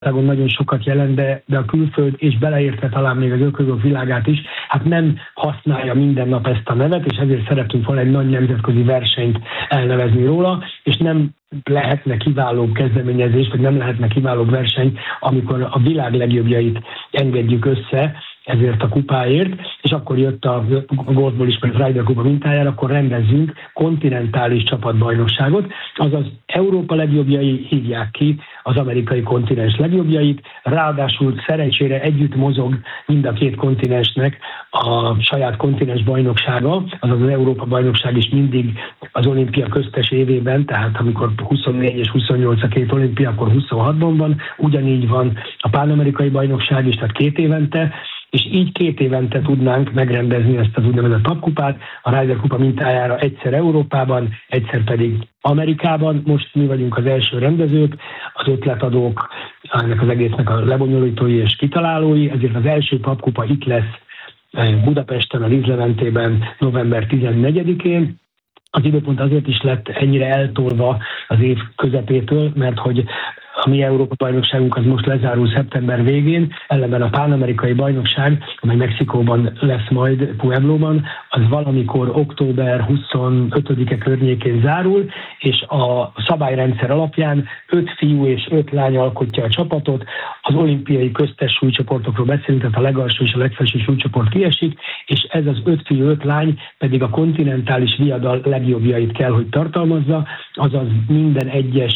nagyon sokat jelent, de a külföld, és beleértve talán még az ökológok világát is, hát nem használja minden nap ezt a nevet, és ezért szeretünk volna egy nagy nemzetközi versenyt elnevezni róla, és nem lehetne kiválóbb kezdeményezés, vagy nem lehetne kiválóbb verseny, amikor a világ legjobbjait engedjük össze ezért a kupáért, és akkor jött a golfból ismert Ryder Kupa mintájára, akkor rendezzünk kontinentális csapatbajnokságot, azaz Európa legjobbjai hívják ki az amerikai kontinens legjobbjait, ráadásul szerencsére együtt mozog mind a két kontinensnek a saját kontinens bajnoksága, azaz az Európa bajnokság is mindig az olimpia köztes évében, tehát amikor 24 és 28 a két olimpia, akkor 26-ban van, ugyanígy van a pánamerikai bajnokság is, tehát 2 évente, és így 2 évente tudnánk megrendezni ezt az úgynevezett papkupát, a Ryder Kupa mintájára egyszer Európában, egyszer pedig Amerikában. Most mi vagyunk az első rendezők, az ötletadók, ennek az egésznek a lebonyolítói és kitalálói, ezért az első papkupa itt lesz Budapesten, a Liz Leventében november 14-én. Az időpont azért is lett ennyire eltolva az év közepétől, mert hogy a mi Európa-bajnokságunk az most lezárul szeptember végén, ellenben a pánamerikai bajnokság, amely Mexikóban lesz majd, Pueblóban, az valamikor október 25-e környékén zárul, és a szabályrendszer alapján 5 fiú és 5 lány alkotja a csapatot, az olimpiai köztes súlycsoportokról beszélünk, tehát a legalsó és a legfelső súlycsoport kiesik, és ez az 5 fiú, 5 lány pedig a kontinentális viadal legjobbjait kell, hogy tartalmazza, azaz minden egyes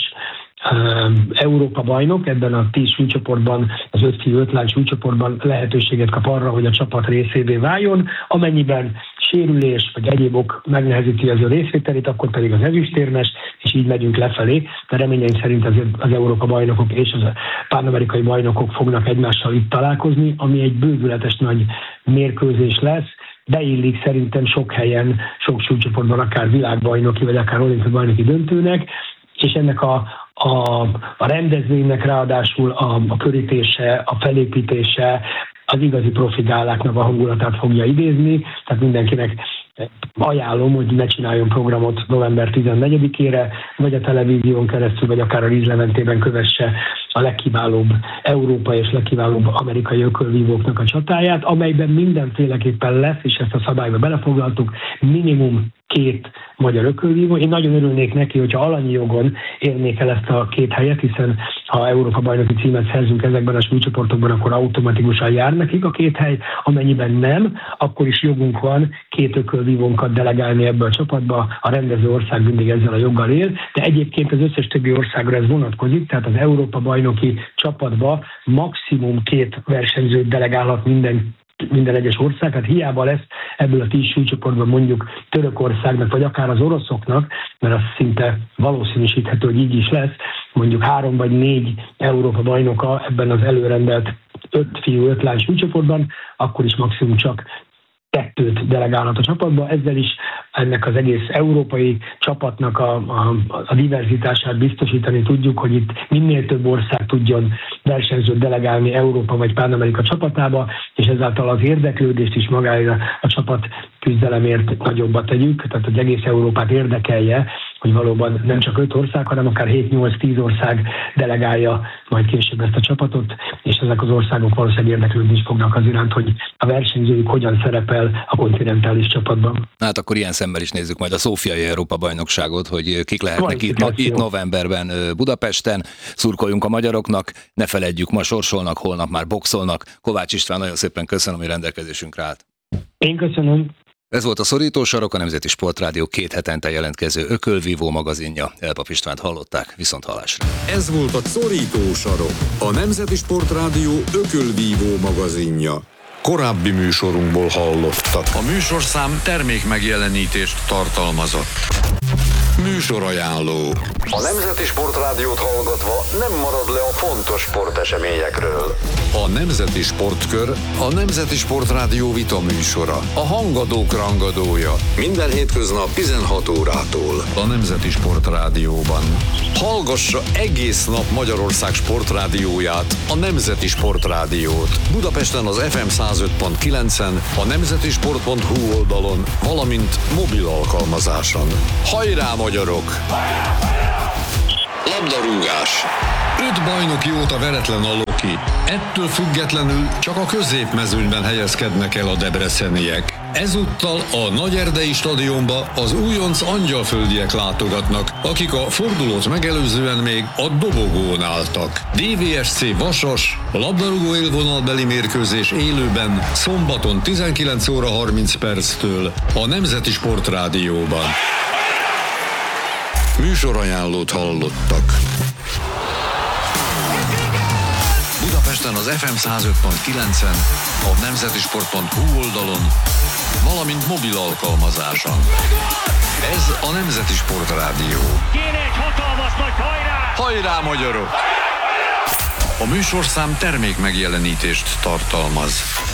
Európa bajnok ebben a 10 súlycsoportban, az 5 fiú 5 lány súlycsoportban lehetőséget kap arra, hogy a csapat részévé váljon, amennyiben sérülés vagy egyéb ok megnehezíti az ő részvételét, akkor pedig az ezüstérmes, és így megyünk lefelé, de reményeim szerint az Európa bajnokok és az pánamerikai bajnokok fognak egymással itt találkozni, ami egy bődületes nagy mérkőzés lesz. Beillik szerintem sok helyen, sok súlycsoportban akár világbajnoki, vagy akár olimpiai bajnoki döntőnek, és ennek a rendezvénynek ráadásul a körítése, a felépítése, az igazi profi gáláknak a hangulatát fogja idézni, tehát mindenkinek ajánlom, hogy ne csináljon programot november 14-ére, vagy a televízión keresztül, vagy akár a Liz Leventében kövesse a legkiválóbb európai és legkiválóbb amerikai ökölvívóknak a csatáját, amelyben mindenféleképpen lesz, és ezt a szabályba belefoglaltuk, minimum 2 magyar ökölvívó. Én nagyon örülnék neki, hogyha alanyi jogon érnék el ezt a 2 helyet, hiszen ha Európa bajnoki címet szerzünk ezekben a súlycsoportokban, akkor automatikusan jár nekik a 2 hely, amennyiben nem, akkor is jogunk van 2 ökölvívónkat delegálni ebbe a csapatba, a rendező ország mindig ezzel a joggal él, de egyébként az összes többi országra ez vonatkozik, tehát az Európa bajnoki csapatba maximum 2 versenyzőt delegálhat minden egyes ország, hát hiába lesz ebből a 10 súlycsoportban mondjuk Törökországnak, vagy akár az oroszoknak, mert az szinte valószínűsíthető, hogy így is lesz, mondjuk 3 vagy 4 Európa bajnoka ebben az előrendelt 5 fiú, 5 lány súlycsoportban, akkor is maximum csak 2 delegálhat a csapatba, ezzel is ennek az egész európai csapatnak a diverzitását biztosítani tudjuk, hogy itt minél több ország tudjon versenyzőt delegálni Európa vagy Pán-Amerika csapatába, és ezáltal az érdeklődést is magára a csapat küzdelemért nagyobba tegyük, tehát az egész Európát érdekelje, hogy valóban nem csak 5 ország, hanem akár 7-8-10 ország delegálja majd később ezt a csapatot, és ezek az országok valószínűleg érdeklődni is fognak az iránt, hogy a versenyzőjük hogyan szerepel a kontinentális csapatban. Hát akkor ilyen szemmel is nézzük majd a szófiai Európa-bajnokságot, hogy kik lehetnek itt novemberben Budapesten. Szurkoljunk a magyaroknak, ne feledjük, ma sorsolnak, holnap már boxolnak. Kovács István, nagyon szépen köszönöm, hogy rendelkezésünkre állt. Én köszönöm. Ez volt a Szorítósarok, a Nemzeti Sportrádió 2 hetente jelentkező ökölvívó magazinja. Elpap Istvánt hallották, viszont hallásra. Ez volt a Szorítósarok, a Nemzeti Sportrádió ökölvívó magazinja. Korábbi műsorunkból hallottak. A műsorszám termék megjelenítést tartalmazott. Műsorajánló. A Nemzeti Sportrádiót hallgatva nem marad le a fontos sporteseményekről. A Nemzeti Sportkör a Nemzeti Sportrádió vita műsora. A hangadók rangadója. Minden hétköznap 16 órától. A Nemzeti Sportrádióban. Hallgassa egész nap Magyarország sportrádióját, a Nemzeti Sportrádiót. Budapesten az FM 105.9-en, a nemzetisport.hu oldalon, valamint mobil alkalmazáson. Hajrá, magyarok! Labdarúgás! 5 bajnoki óta veretlen a Loki. Ettől függetlenül csak a középmezőnyben helyezkednek el a debreceniek. Ezúttal a Nagyerdei stadionba az újonc angyalföldiek látogatnak, akik a fordulót megelőzően még a dobogón álltak. DVSC Vasas, labdarúgó élvonalbeli mérkőzés élőben szombaton 19 óra 30 perctől a Nemzeti Sportrádióban. Műsorajánlót hallottak. Budapesten az FM 105.9-en, a nemzetisport.hu oldalon, valamint mobil alkalmazáson. Ez a Nemzeti Sportrádió. Kéne egy hatalmas nagy hajrá! Hajrá, magyarok! A műsorszám termék megjelenítést tartalmaz.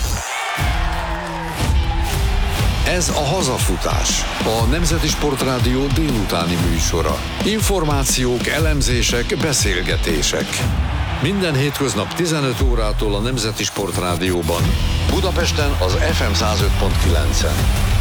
Ez a Hazafutás, a Nemzeti Sportrádió délutáni műsora. Információk, elemzések, beszélgetések. Minden hétköznap 15 órától a Nemzeti Sportrádióban. Budapesten az FM 105.9-en.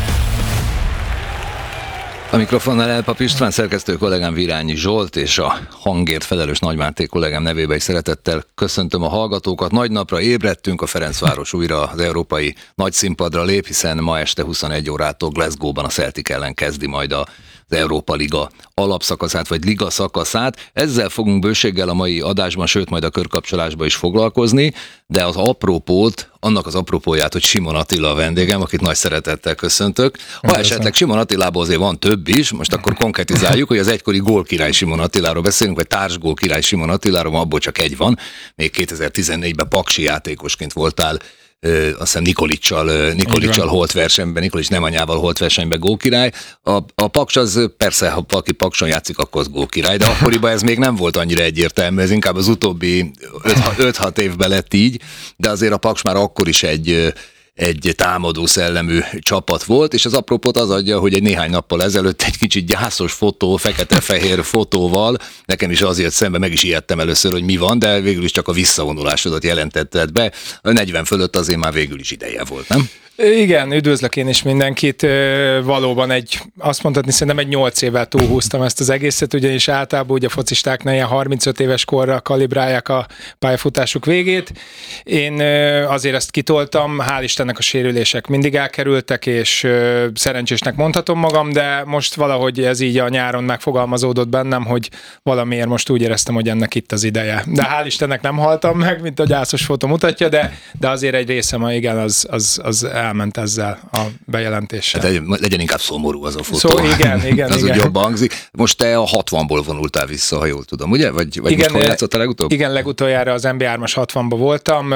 A mikrofonnál Elpap István, szerkesztő kollégám Virányi Zsolt és a hangért felelős Nagy Máté kollégám nevében is szeretettel köszöntöm a hallgatókat. Nagy napra ébredtünk, a Ferencváros újra az európai nagyszínpadra lép, hiszen ma este 21 órától Glasgow-ban a Celtic ellen kezdi majd az Európa Liga alapszakaszát, vagy liga szakaszát. Ezzel fogunk bőséggel a mai adásban, sőt majd a körkapcsolásban is foglalkozni, de az apropót, annak az apropóját, hogy Simon Attila a vendégem, akit nagy szeretettel köszöntök. Ha esetleg Simon Attilából azért van több is, most akkor konkretizáljuk, hogy az egykori gólkirály Simon Attiláról beszélünk, vagy társgólkirály Simon Attiláról, abból csak egy van. Még 2014-ben paksi játékosként voltál, azt hiszem Nikolicsal holt versenyben, Nikolics Nemanyával holt versenyben gólkirály. A Paks az persze, ha valaki Pakson játszik, akkor az gólkirály, de akkoriban ez még nem volt annyira egyértelmű, ez inkább az utóbbi 5-6 évben lett így, de azért a Paks már akkor is egy támadó szellemű csapat volt, és az apropót az adja, hogy egy néhány nappal ezelőtt egy kicsit gyászos fotó, fekete-fehér fotóval, nekem is azért szembe, meg is ijedtem először, hogy mi van, de végül is csak a visszavonulásodat jelentetted be. A 40 fölött azért már végül is ideje volt, nem? Igen, üdvözlök én is mindenkit. Valóban azt mondhatni, szerintem egy 8 évvel túlhúztam ezt az egészet, ugyanis általában ugye a focistáknál ilyen 35 éves korra kalibrálják a pályafutásuk végét. Én azért ezt kitoltam, hál' Istennek a sérülések mindig elkerültek, és szerencsésnek mondhatom magam, de most valahogy ez így a nyáron megfogalmazódott bennem, hogy valamiért most úgy éreztem, hogy ennek itt az ideje. De hál' Istennek nem haltam meg, mint a gyászos fotó mutatja, de azért egy részem, igen, az elment ezzel a bejelentéssel. De legyen inkább szomorú az a fotó. Igen. Az úgy jobban hangzik. Most te a 60-ból vonultál vissza, ha jól tudom, ugye? Vagy igen, most hol játszottál legutóbb? Igen, legutoljára az MB3-as 60-ba voltam.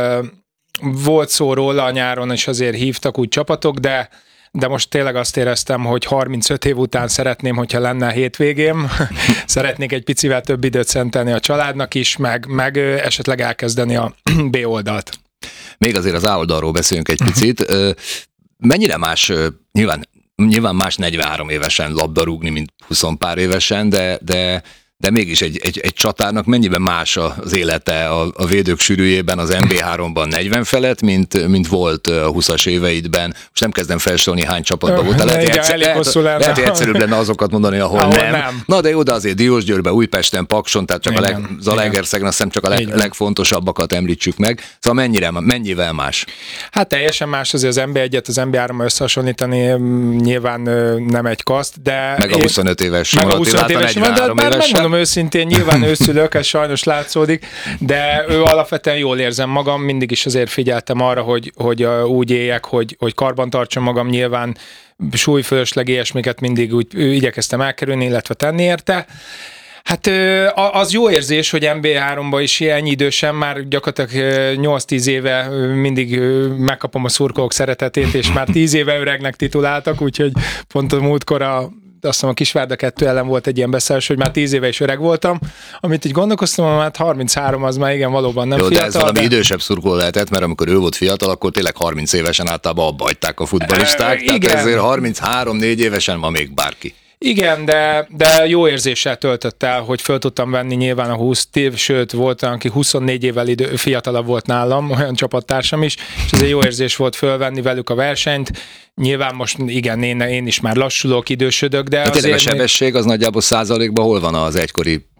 Volt szó róla a nyáron, és azért hívtak úgy csapatok, de most tényleg azt éreztem, hogy 35 év után szeretném, hogyha lenne a hétvégém. Szeretnék egy picivel több időt szentelni a családnak is, meg esetleg elkezdeni a B oldalt. Még azért az A oldalról beszéljünk egy picit. Mennyire más, nyilván más 43 évesen labdarúgni, mint 20 pár évesen, de mégis egy csatárnak mennyiben más az élete a védők sűrűjében az MB3-ban 40 felett, mint volt a 20-as éveidben. Most nem kezdem felsorolni, hány csapatban volt. Lehet, hogy egyszerűbb lenne azokat mondani, ahol nem. Na de jó, de azért Diósgyőrben, Újpesten, Pakson, tehát csak Zalaegerszegen, azt hiszem csak a legfontosabbakat említsük meg. Szóval mennyivel más? Hát teljesen más, azért az MB1-et az MB3-mal összehasonlítani nyilván nem egy kaszt, de... Meg a 25 éves Attilát, a 43 évesen. Mondom őszintén, nyilván őszülök, ez sajnos látszódik, de ő alapvetően jól érzem magam, mindig is azért figyeltem arra, hogy úgy éljek, hogy karbantartsam magam, nyilván súlyfölösleg ilyesmiket mindig úgy igyekeztem elkerülni, illetve tenni érte. Hát az jó érzés, hogy MB3-ban is ennyi idősen, már gyakorlatilag 8-10 éve mindig megkapom a szurkolók szeretetét, és már 10 éve öregnek tituláltak, úgyhogy pont a múltkor azt hiszem a Kisvárda 2 ellen volt egy ilyen beszélés, hogy már 10 éve is öreg voltam, amit így gondolkoztam, hát 33 az már igen valóban nem fiatal. De ez valami idősebb szurkoló lehetett, mert amikor ő volt fiatal, akkor tényleg 30 évesen általában abba hagyták a futballisták, tehát ezért 33-4 évesen ma még bárki. Igen, de jó érzéssel töltött el, hogy föl tudtam venni nyilván a 20 év, sőt volt olyan, aki 24 évvel fiatalabb volt nálam, olyan csapattársam is, és ez egy jó érzés volt fölvenni velük a versenyt. Nyilván most igen, én is már lassulok, idősödök, de azért... A sebesség az nagyjából százalékban hol van az egykori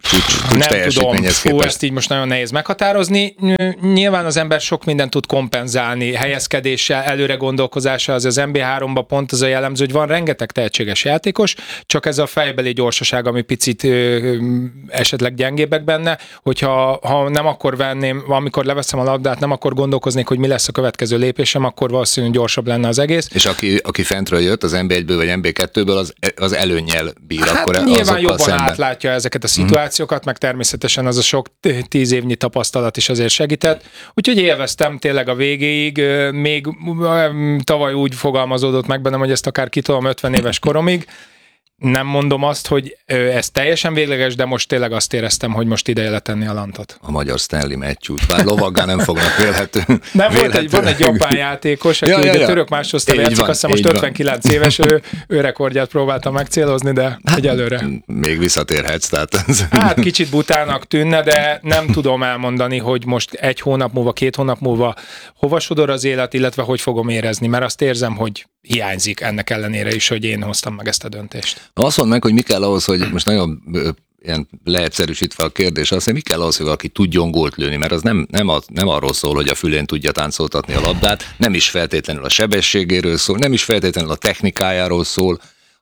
csúcs teljesítményhez képest. Ezt így most nagyon nehéz meghatározni. Nyilván az ember sok mindent tud kompenzálni, helyezkedéssel, előre gondolkozással, az NB3-ban pont az a jellemző, hogy van rengeteg tehetséges játékos, csak ez a fejbeli gyorsaság, ami picit esetleg gyengébbek benne, hogyha nem akkor venném, amikor leveszem a labdát, nem akkor gondolkoznék, hogy mi lesz a következő lépésem, akkor valószínűleg gyorsabb lenne az egész. És aki fentről jött, az NB1-ből vagy NB2-ből, az előnnyel bír. Hát akkor nyilván jobban szemben átlátja ezeket a szituációkat, meg természetesen az a sok 10 évnyi tapasztalat is azért segített. Úgyhogy élveztem tényleg a végéig, még tavaly úgy fogalmazódott meg bennem, hogy ezt akár kitolom 50 éves koromig. Nem mondom azt, hogy ez teljesen végleges, de most tényleg azt éreztem, hogy most ideje letenni a lantot. A magyar Stanley Matthews, bár lovaggá nem fognak vélhető. Nem van egy japán játékos, aki ugye török másodosztályban játszik, azt hiszem most 59 éves, ő rekordját próbáltam megcélozni, de egyelőre. Még visszatérhetsz, tehát. Hát kicsit butának tűnne, de nem tudom elmondani, hogy most 1 hónap múlva, 2 hónap múlva hova sodor az élet, illetve hogy fogom érezni, mert azt érzem, hogy hiányzik ennek ellenére is, hogy én hoztam meg ezt a döntést. Azt mondd meg, hogy mi kell ahhoz, hogy most nagyon ilyen leegyszerűsítve a kérdés, azt, hogy mi kell ahhoz, hogy valaki tudjon gólt lőni, mert az nem arról szól, hogy a fülén tudja táncoltatni a labdát, nem is feltétlenül a sebességéről szól, nem is feltétlenül a technikájáról szól,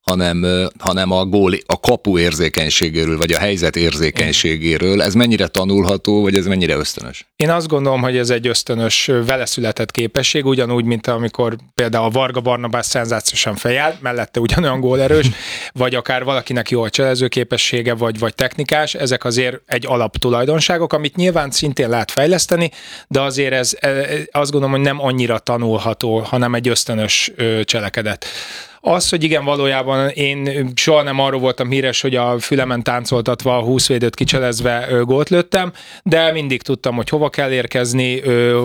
hanem a kapu érzékenységéről, vagy a helyzet érzékenységéről. Ez mennyire tanulható, vagy ez mennyire ösztönös? Én azt gondolom, hogy ez egy ösztönös, vele született képesség, ugyanúgy, mint amikor például a Varga Barnabás szenzációsan fejel, mellette ugyanolyan gólerős, vagy akár valakinek jó a cselező képessége, vagy technikás, ezek azért egy alaptulajdonságok, amit nyilván szintén lehet fejleszteni, de azért ez azt gondolom, hogy nem annyira tanulható, hanem egy ösztönös cselekedet. Az, hogy igen, valójában én soha nem arról voltam híres, hogy a fülemen táncoltatva, a 20 védőt kicselezve gólt lőttem, de mindig tudtam, hogy hova kell érkezni,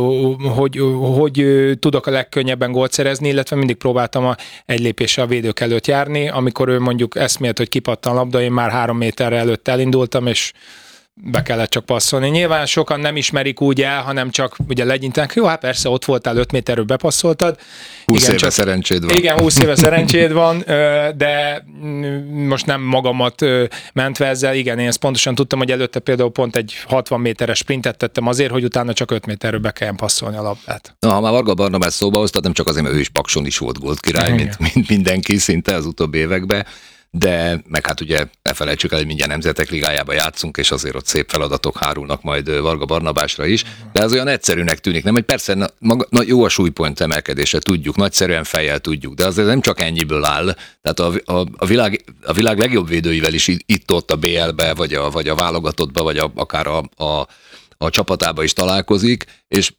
hogy tudok a legkönnyebben gólt szerezni, illetve mindig próbáltam egy lépéssel a védők előtt járni, amikor ő mondjuk eszmélt, hogy kipattan a labda, én már 3 méterre előtt elindultam, és be kellett csak passzolni. Nyilván sokan nem ismerik úgy el, hanem csak ugye legyintenek, jó, hát persze ott voltál 5 méterről bepasszoltad. 20 éve szerencséd van. Igen, 20 éve szerencséd van, de most nem magamat mentve ezzel, igen, én ezt pontosan tudtam, hogy előtte például pont egy 60 méteres sprintet tettem azért, hogy utána csak 5 méterről be kelljen passzolni a labdát. Na, ha már Varga Barnabás szóba hoztad, nem csak azért, mert ő is Pakson is volt gólt király, mint mindenki szinte az utóbbi években, de meg hát ugye ne felejtsük el, hogy mindjárt Nemzetek Ligájába játszunk, és azért ott szép feladatok hárulnak majd Varga Barnabásra is, de ez olyan egyszerűnek tűnik, nem, hogy persze jó a súlypont emelkedése, tudjuk, nagyszerűen fejjel tudjuk, de azért nem csak ennyiből áll, tehát a világ legjobb védőivel is itt-ott a BL-be, vagy a válogatottba, vagy akár a csapatába is találkozik, és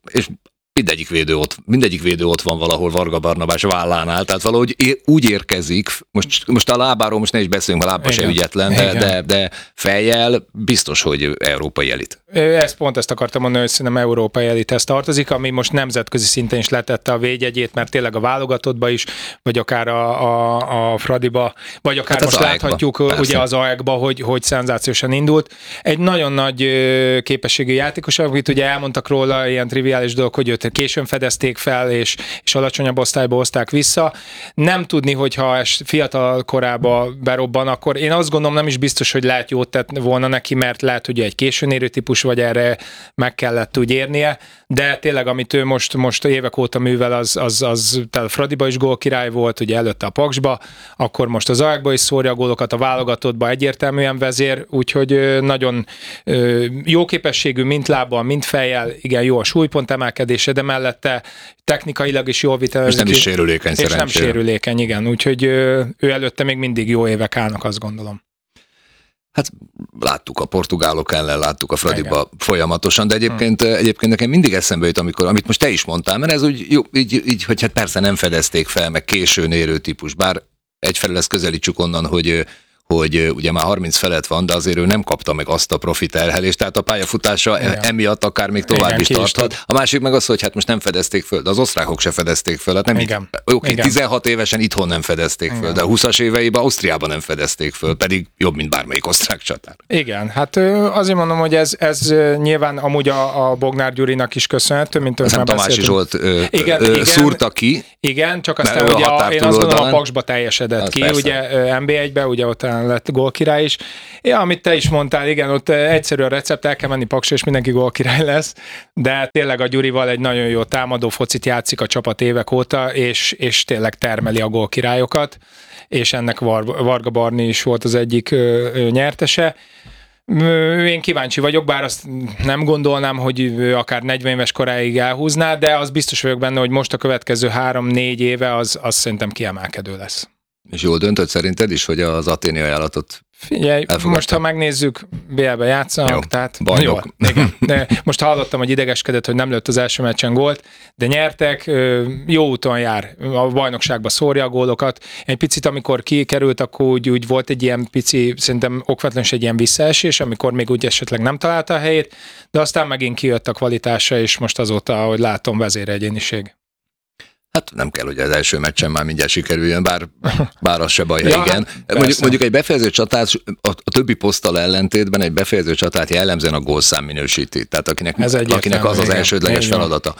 mindegyik védő ott van valahol Varga Barnabás vállánál, tehát valahogy úgy érkezik, most a lábáról most ne is beszélünk, a lába se ügyetlen, de fejjel biztos, hogy európai elit. Ezt akartam mondani, hogy szerintem európai elithez tartozik, ami most nemzetközi szinten is letette a védjegyét, mert tényleg a válogatottba is, vagy akár a Fradiba, vagy akár hát most láthatjuk ugye az AEK-ba, hogy szenzációsan indult. Egy nagyon nagy képességű játékos, amit ugye elmondtak róla, ilyen triviális dolog, hogy őt későn fedezték fel, és alacsonyabb osztályba hozták vissza. Nem tudni, hogyha fiatal korába berobban, akkor én azt gondolom, nem is biztos, hogy lehet jót tett volna neki, mert lehet, hogy egy későn érő típus, vagy erre meg kellett úgy érnie, de tényleg, amit ő most évek óta művel, az Fradiba is gólkirály volt, ugye előtte a Paksba, akkor most az AEK-ba is szórja a gólokat, a válogatottba egyértelműen vezér, úgyhogy nagyon jó képességű, mint lábbal, mint fejjel, igen, jó a súlypont emelkedése, de mellette technikailag is jól vitelezik. És nem is sérülékeny szerencsére. És nem sérülékeny, igen, úgyhogy ő előtte még mindig jó évek állnak, azt gondolom. Hát láttuk a portugálok ellen, láttuk a Fradiba folyamatosan, de egyébként nekem mindig eszembe jut, amit most te is mondtál, mert ez úgy, jó, így, hogy hát persze nem fedezték fel, meg későn érő típus, bár egyfelől ezt közelítsük onnan, hogy ugye már 30 felett van, de azért ő nem kapta meg azt a profi terhelést, tehát a pályafutása emiatt akár még tovább is tarthat. A másik meg az, hogy hát most nem fedezték föl, de az osztrákok se fedezték föl. Hát nem 16 évesen itthon nem fedezték föl, de a 20-as éveiben Ausztriában nem fedezték föl, pedig jobb, mint bármelyik osztrák csatár. Igen, hát azért mondom, hogy ez nyilván amúgy a Bognár Gyurinak is köszönhető, mint őt már Tamási Zsolt szúrta ki. Igen, csak aztán ugye én azt gondolom a Paksba teljesedett ki, ugye NB1-be, ugye ott aztán lett gólkirály is. Ja, amit te is mondtál, igen, ott egyszerű a recept, el kell menni Paksra, és mindenki gólkirály lesz, de tényleg a Gyurival egy nagyon jó támadó focit játszik a csapat évek óta, és tényleg termeli a gólkirályokat, és ennek Varga Barni is volt az egyik nyertese. Én kíváncsi vagyok, bár azt nem gondolnám, hogy ő akár 40 éves koráig elhúzná, de az biztos vagyok benne, hogy most a következő 3-4 éve az szerintem kiemelkedő lesz. És jól döntött szerinted is, hogy az athéni ajánlatot figyelj, most ha megnézzük, BL-be játszanak, tehát jó, igen. De most hallottam, hogy idegeskedett, hogy nem lőtt az első meccsen gólt, de nyertek, jó úton jár, a bajnokságba szórja a gólokat. Egy picit, amikor kikerült, akkor úgy volt egy ilyen pici, szerintem okvetlen is egy ilyen visszaesés, amikor még úgy esetleg nem találta a helyét, de aztán megint kijött a kvalitása, és most azóta, ahogy látom, vezéregyéniség. Hát nem kell, hogy az első meccsen már mindjárt sikerüljön, bár az se baj, ja, igen. Mondjuk egy befejező csatát, a többi poszttal ellentétben egy befejező csatát jellemzően a gólszám minősíti. Tehát akinek az elsődleges feladata.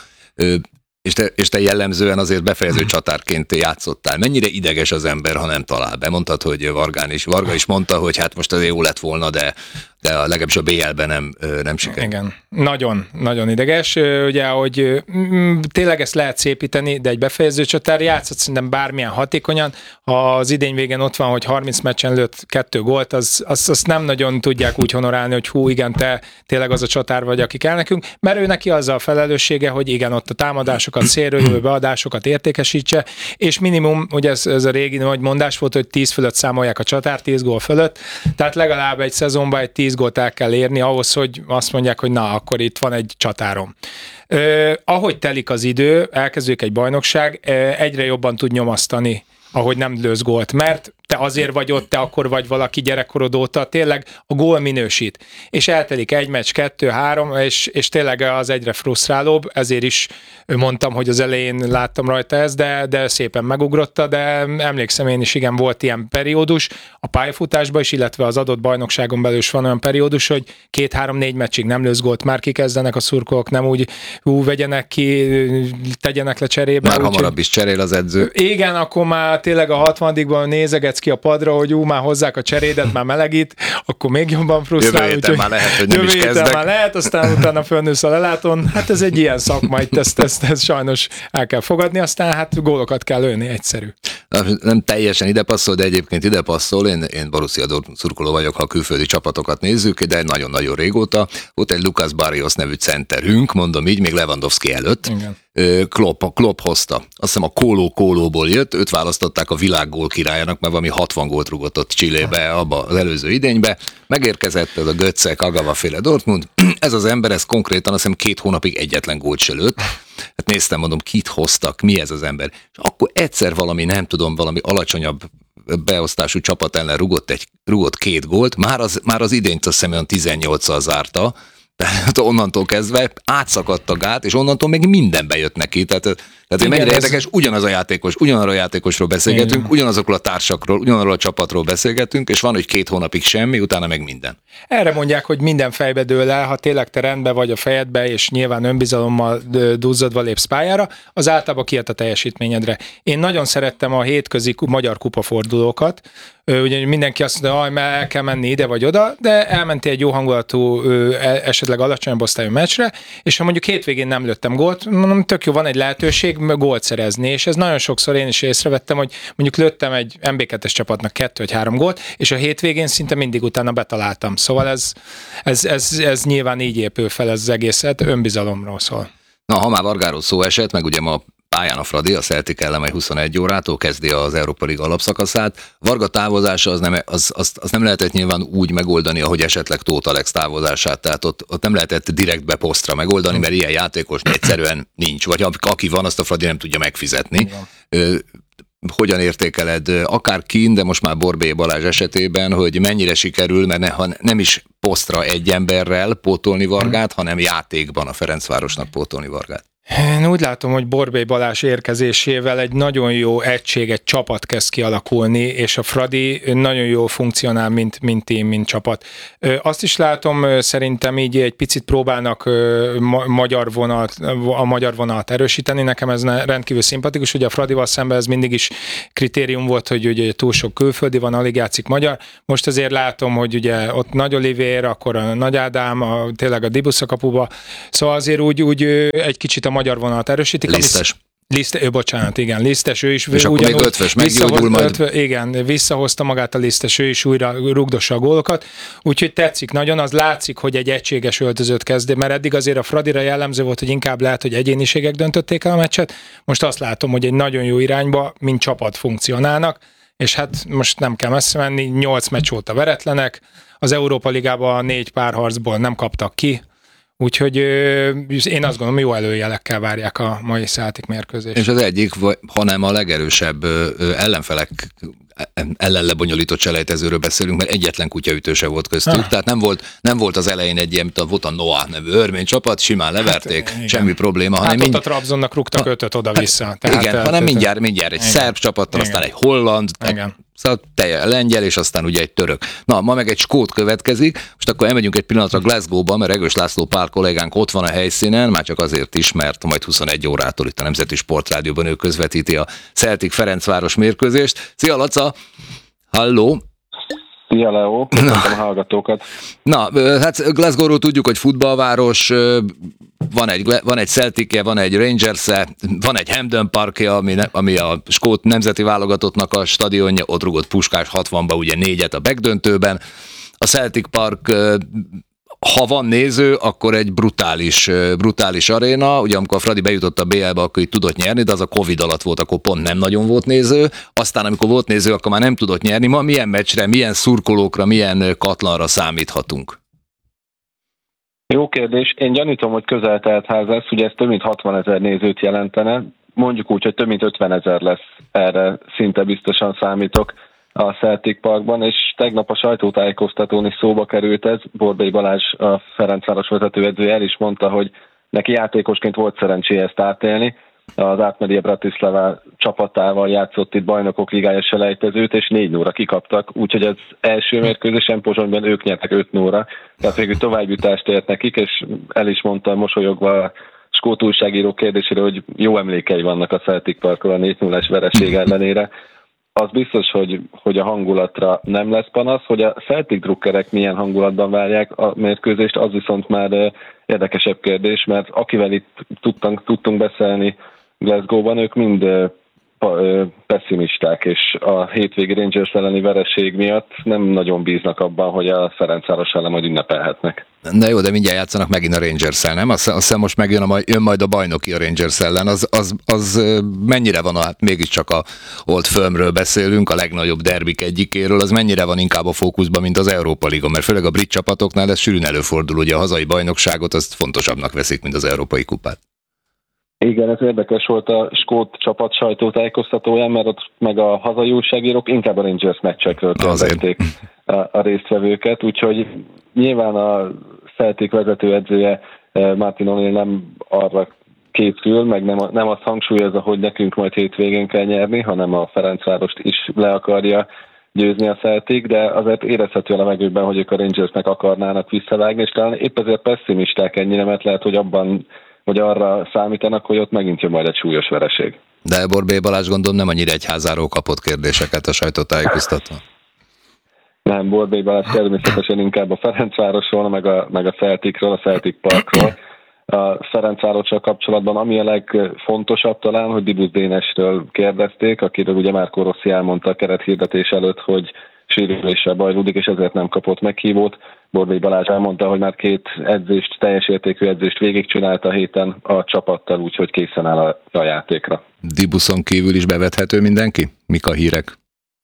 És te jellemzően azért befejező csatárként játszottál. Mennyire ideges az ember, ha nem talál be? Mondtad, hogy Varga is mondta, hogy hát most azért jó lett volna, de legalábbis a BL-ben nem sikerült. Igen, nagyon ideges. Ugye, hogy tényleg ezt lehet szépíteni, de egy befejező csatár játszott szerintem bármilyen hatékonyan. Ha az idény végén ott van, hogy 30 meccsen lőtt 2 gólt, azt nem nagyon tudják úgy honorálni, hogy hú, igen, te tényleg az a csatár vagy, aki kell nekünk, mert ő neki azzal a felelőssége, hogy igen, ott a támadásokat, szélről beadásokat értékesítse, és minimum, ugye ez a régi nagy mondás volt, hogy 10 fölött számolják a csatár, 10 gól fölött, tehát legalább egy szezonban egy 10 gólt el kell érni ahhoz, hogy azt mondják, hogy na, akkor itt van egy csatárom. Ahogy telik az idő, elkezdődik egy bajnokság, egyre jobban tud nyomasztani, ahogy nem lősz gólt, mert te azért vagy ott, te akkor vagy valaki gyerekkorod óta, tényleg a gól minősít. És eltelik 1 meccs, 2, 3, és tényleg az egyre frusztrálóbb, ezért is mondtam, hogy az elején láttam rajta ezt, de szépen megugrotta, de emlékszem én is, igen, volt ilyen periódus a pályafutásban is, illetve az adott bajnokságon belül is van olyan periódus, hogy 2-3-4 meccsig nem lősz gólt, már kikezdenek a szurkolók, nem úgy vegyenek ki, tegyenek le cserébe. Már hamarabb is cserél az edző. Igen, akkor már tényleg a 60-ban nézegetsz ki a padra, hogy már hozzák a cserédet, már melegít, akkor még jobban frusztrál. Jövő héten már lehet, hogy nem is kezdek. Már lehet, aztán utána fölnősz a lelátón. Hát ez egy ilyen szakma, ezt sajnos el kell fogadni, aztán hát gólokat kell lőni, egyszerű. Nem teljesen ide passzol, de egyébként ide passzol. Én Borussia Dortmund szurkoló vagyok, ha a külföldi csapatokat nézzük, de nagyon-nagyon régóta. Volt egy Lucas Barrios nevű centerünk, mondom így, még Lewandowski előtt. Igen. Klopp hozta. Azt hiszem a Kólóból jött, őt választották a világ gól királyának, mert valami 60 gólt rúgott ott Chilébe abba az előző idénybe. Megérkezett ez a Götze, Kagawa féle Dortmund. Ez az ember, ez konkrétan azt hiszem 2 hónapig egyetlen gólt se lőtt. Hát néztem, mondom, kit hoztak, mi ez az ember. És akkor egyszer valami alacsonyabb beosztású csapat ellen rúgott 2 gólt, már az idényt azt hiszem olyan 18-szal zárta. Tehát onnantól kezdve átszakadt a gát, és onnantól még minden bejött neki. Tehát mennyire érdekes, ugyanarról a játékosról beszélgetünk, igen. Ugyanazokról a társakról, ugyanarról a csapatról beszélgetünk, és van, hogy 2 hónapig semmi, utána meg minden. Erre mondják, hogy minden fejbe dől el, ha tényleg te rendben vagy a fejedbe, és nyilván önbizalommal duzzadva lépsz pályára, az általában kijött a teljesítményedre. Én nagyon szerettem a hétközi magyar kupafordulókat, ugye mindenki azt mondja, hogy el kell menni ide vagy oda, de elmentél egy jó hangulatú, esetleg alacsonyabb osztályú meccsre, és ha mondjuk hétvégén nem lőttem gólt, mondom, tök jó, van egy lehetőség gólt szerezni, és ez nagyon sokszor én is észrevettem, hogy mondjuk lőttem egy MB2-es csapatnak 2 vagy 3 gólt, és a hétvégén szinte mindig utána betaláltam. Szóval ez nyilván így épül fel ez az egészet, önbizalomról szól. Na, ha már Vargáról szó esett, meg ugye ma pályán a Fradi, a Celtic ellen 21 órától kezdi az Európa Liga alapszakaszát. Varga távozása az nem lehetett nyilván úgy megoldani, ahogy esetleg Tóth Alex távozását, tehát ott nem lehetett direktbe posztra megoldani, mert ilyen játékos egyszerűen nincs, vagy aki van, azt a Fradi nem tudja megfizetni. Hogyan értékeled akár kint, de most már Borbély Balázs esetében, hogy mennyire sikerül, mert nem is posztra egy emberrel pótolni Vargát, hanem játékban a Ferencvárosnak pótolni Vargát? Én úgy látom, hogy Borbély Balázs érkezésével egy nagyon jó egység, egy csapat kezd kialakulni, és a Fradi nagyon jól funkcionál, mint team, mint csapat. Azt is látom, szerintem így egy picit próbálnak a magyar vonalat erősíteni, nekem ez rendkívül szimpatikus, ugye a Fradival szemben ez mindig is kritérium volt, hogy ugye túl sok külföldi van, alig játszik magyar. Most azért látom, hogy ugye ott Nagy Olivér, akkor a Nagy Ádám, tényleg a Dibusz a kapuba, szóval azért úgy egy kicsit a magyar vonalat erősítik. Lisztes. Lisztes, ő is. És akkor még Ötvös meggyógyul majd. Igen, visszahozta magát a Lisztes, ő is újra rugdossa a gólokat, úgyhogy tetszik nagyon, az látszik, hogy egy egységes öltözőt kezd, mert eddig azért a Fradira jellemző volt, hogy inkább lehet, hogy egyéniségek döntötték el a meccset, most azt látom, hogy egy nagyon jó irányba, mint csapat funkcionálnak, és hát most nem kell messze menni, 8 meccs óta veretlenek, az Európa Ligában 4 párharcból nem kaptak ki, úgyhogy én azt gondolom, jó előjelekkel várják a mai Celtic mérkőzést. És az egyik, hanem a legerősebb ellenfelek ellen lebonyolított selejtezőről beszélünk, mert egyetlen kutyaütőse volt köztük, tehát nem volt az elején egy ilyen, volt a Noah nevű örmény csapat, simán leverték, semmi probléma. Hát hanem ott a Trabzonnak rúgtak 5-öt oda-vissza. Igen, hanem mindjárt egy szerb csapattal, aztán egy holland, szóval lengyel, és aztán ugye egy török. Na, ma meg egy skót következik, most akkor elmegyünk egy pillanatra Glasgow-ba, mert Regős László Pál kollégánk ott van a helyszínen, már csak azért is, mert majd 21 órától itt a Nemzeti Sportrádióban ő közvetíti a Celtic Ferencváros mérkőzést. Szia, Laca! Halló! Szia, Leo! Köszöntöm a hallgatókat! Na, hát Glasgow-ról tudjuk, hogy futballváros, van egy Celtic-je, van egy Rangers-e, van egy Hampden Park-ja, ami a skót nemzeti válogatottnak a stadionja, ott rugott Puskás 60-ba ugye 4-et a megdöntőben. A Celtic Park, ha van néző, akkor egy brutális aréna, ugye amikor a Fradi bejutott a BL-be, akkor itt tudott nyerni, de az a Covid alatt volt, akkor pont nem nagyon volt néző, aztán amikor volt néző, akkor már nem tudott nyerni. Ma milyen meccsre, milyen szurkolókra, milyen katlanra számíthatunk? Jó kérdés. Én gyanítom, hogy közel-telt ház lesz, ugye ez több mint 60 000 nézőt jelentene. Mondjuk úgy, hogy több mint 50 000 lesz, erre szinte biztosan számítok a Celtic Parkban, és tegnap a sajtótájékoztatón is szóba került ez. Borbély Balázs, a Ferencváros vezetőedzője el is mondta, hogy neki játékosként volt szerencséje ezt átélni. Az Átmedia Bratislava csapatával játszott itt Bajnokok Ligája selejtezőt, és 4-0-ra kikaptak, úgyhogy az első mérkőzésen Pozsonyban ők nyertek 5-0-ra, tehát végül továbbjutást ért nekik, és el is mondta mosolyogva a skót újságíró kérdésére, hogy jó emlékei vannak a Celtic Parkról a 4-0-es vereség ellenére. Az biztos, hogy a hangulatra nem lesz panasz, hogy a Celtic drukkerek milyen hangulatban várják a mérkőzést, az viszont már érdekesebb kérdés, mert akivel itt tudtunk beszélni Glasgow-ban, ők mind pessimisták, és a hétvégi Rangers elleni vereség miatt nem nagyon bíznak abban, hogy a Ferencváros ellen majd ünnepelhetnek. Na jó, de mindjárt játszanak megint a Rangers-el, nem? Azt hiszem most jön majd a bajnoki a Rangers ellen. Az mennyire van, hát mégiscsak a Old Firmről beszélünk, a legnagyobb derbik egyikéről, az mennyire van inkább a fókuszban, mint az Európa Liga? Mert főleg a brit csapatoknál ez sűrűn előfordul, ugye a hazai bajnokságot azt fontosabbnak veszik, mint az Európai Kupát. Igen, ez érdekes volt a skót csapat sajtótájékoztatóján, mert ott meg a hazai újságírók inkább a Rangers meccsekről kérdezték a résztvevőket, úgyhogy nyilván a Celtic vezetőedzője Martin O'Neill nem arra készül, meg nem azt hangsúlyozza, hogy nekünk majd hétvégén kell nyerni, hanem a Ferencvárost is le akarja győzni a Celtic, de azért érezhető a levegőben, hogy ők a Rangersnek akarnának visszavágni, és talán épp ezért pessimisták ennyire, mert lehet, hogy hogy arra számítanak, hogy ott megint jön majd egy súlyos vereség. De Borbély Balázs gondolom nem annyira egyházáról kapott kérdéseket a sajtótájékoztatón. Nem, Borbély Balázs természetesen inkább a Ferencvárosról, meg a Celticről, a Celtic Parkról. A Ferencvárossal kapcsolatban ami a legfontosabb talán, hogy Dibusz Dénesről kérdezték, akiről ugye Márkó Rossi elmondta a kerethirdetés előtt, hogy sérüléssel bajlódik, és ezért nem kapott meghívót. Borbély Balázs elmondta, hogy már 2 teljes értékű edzést végigcsinálta a héten a csapattal, úgyhogy készen áll a játékra. Dibuszon kívül is bevethető mindenki? Mik a hírek?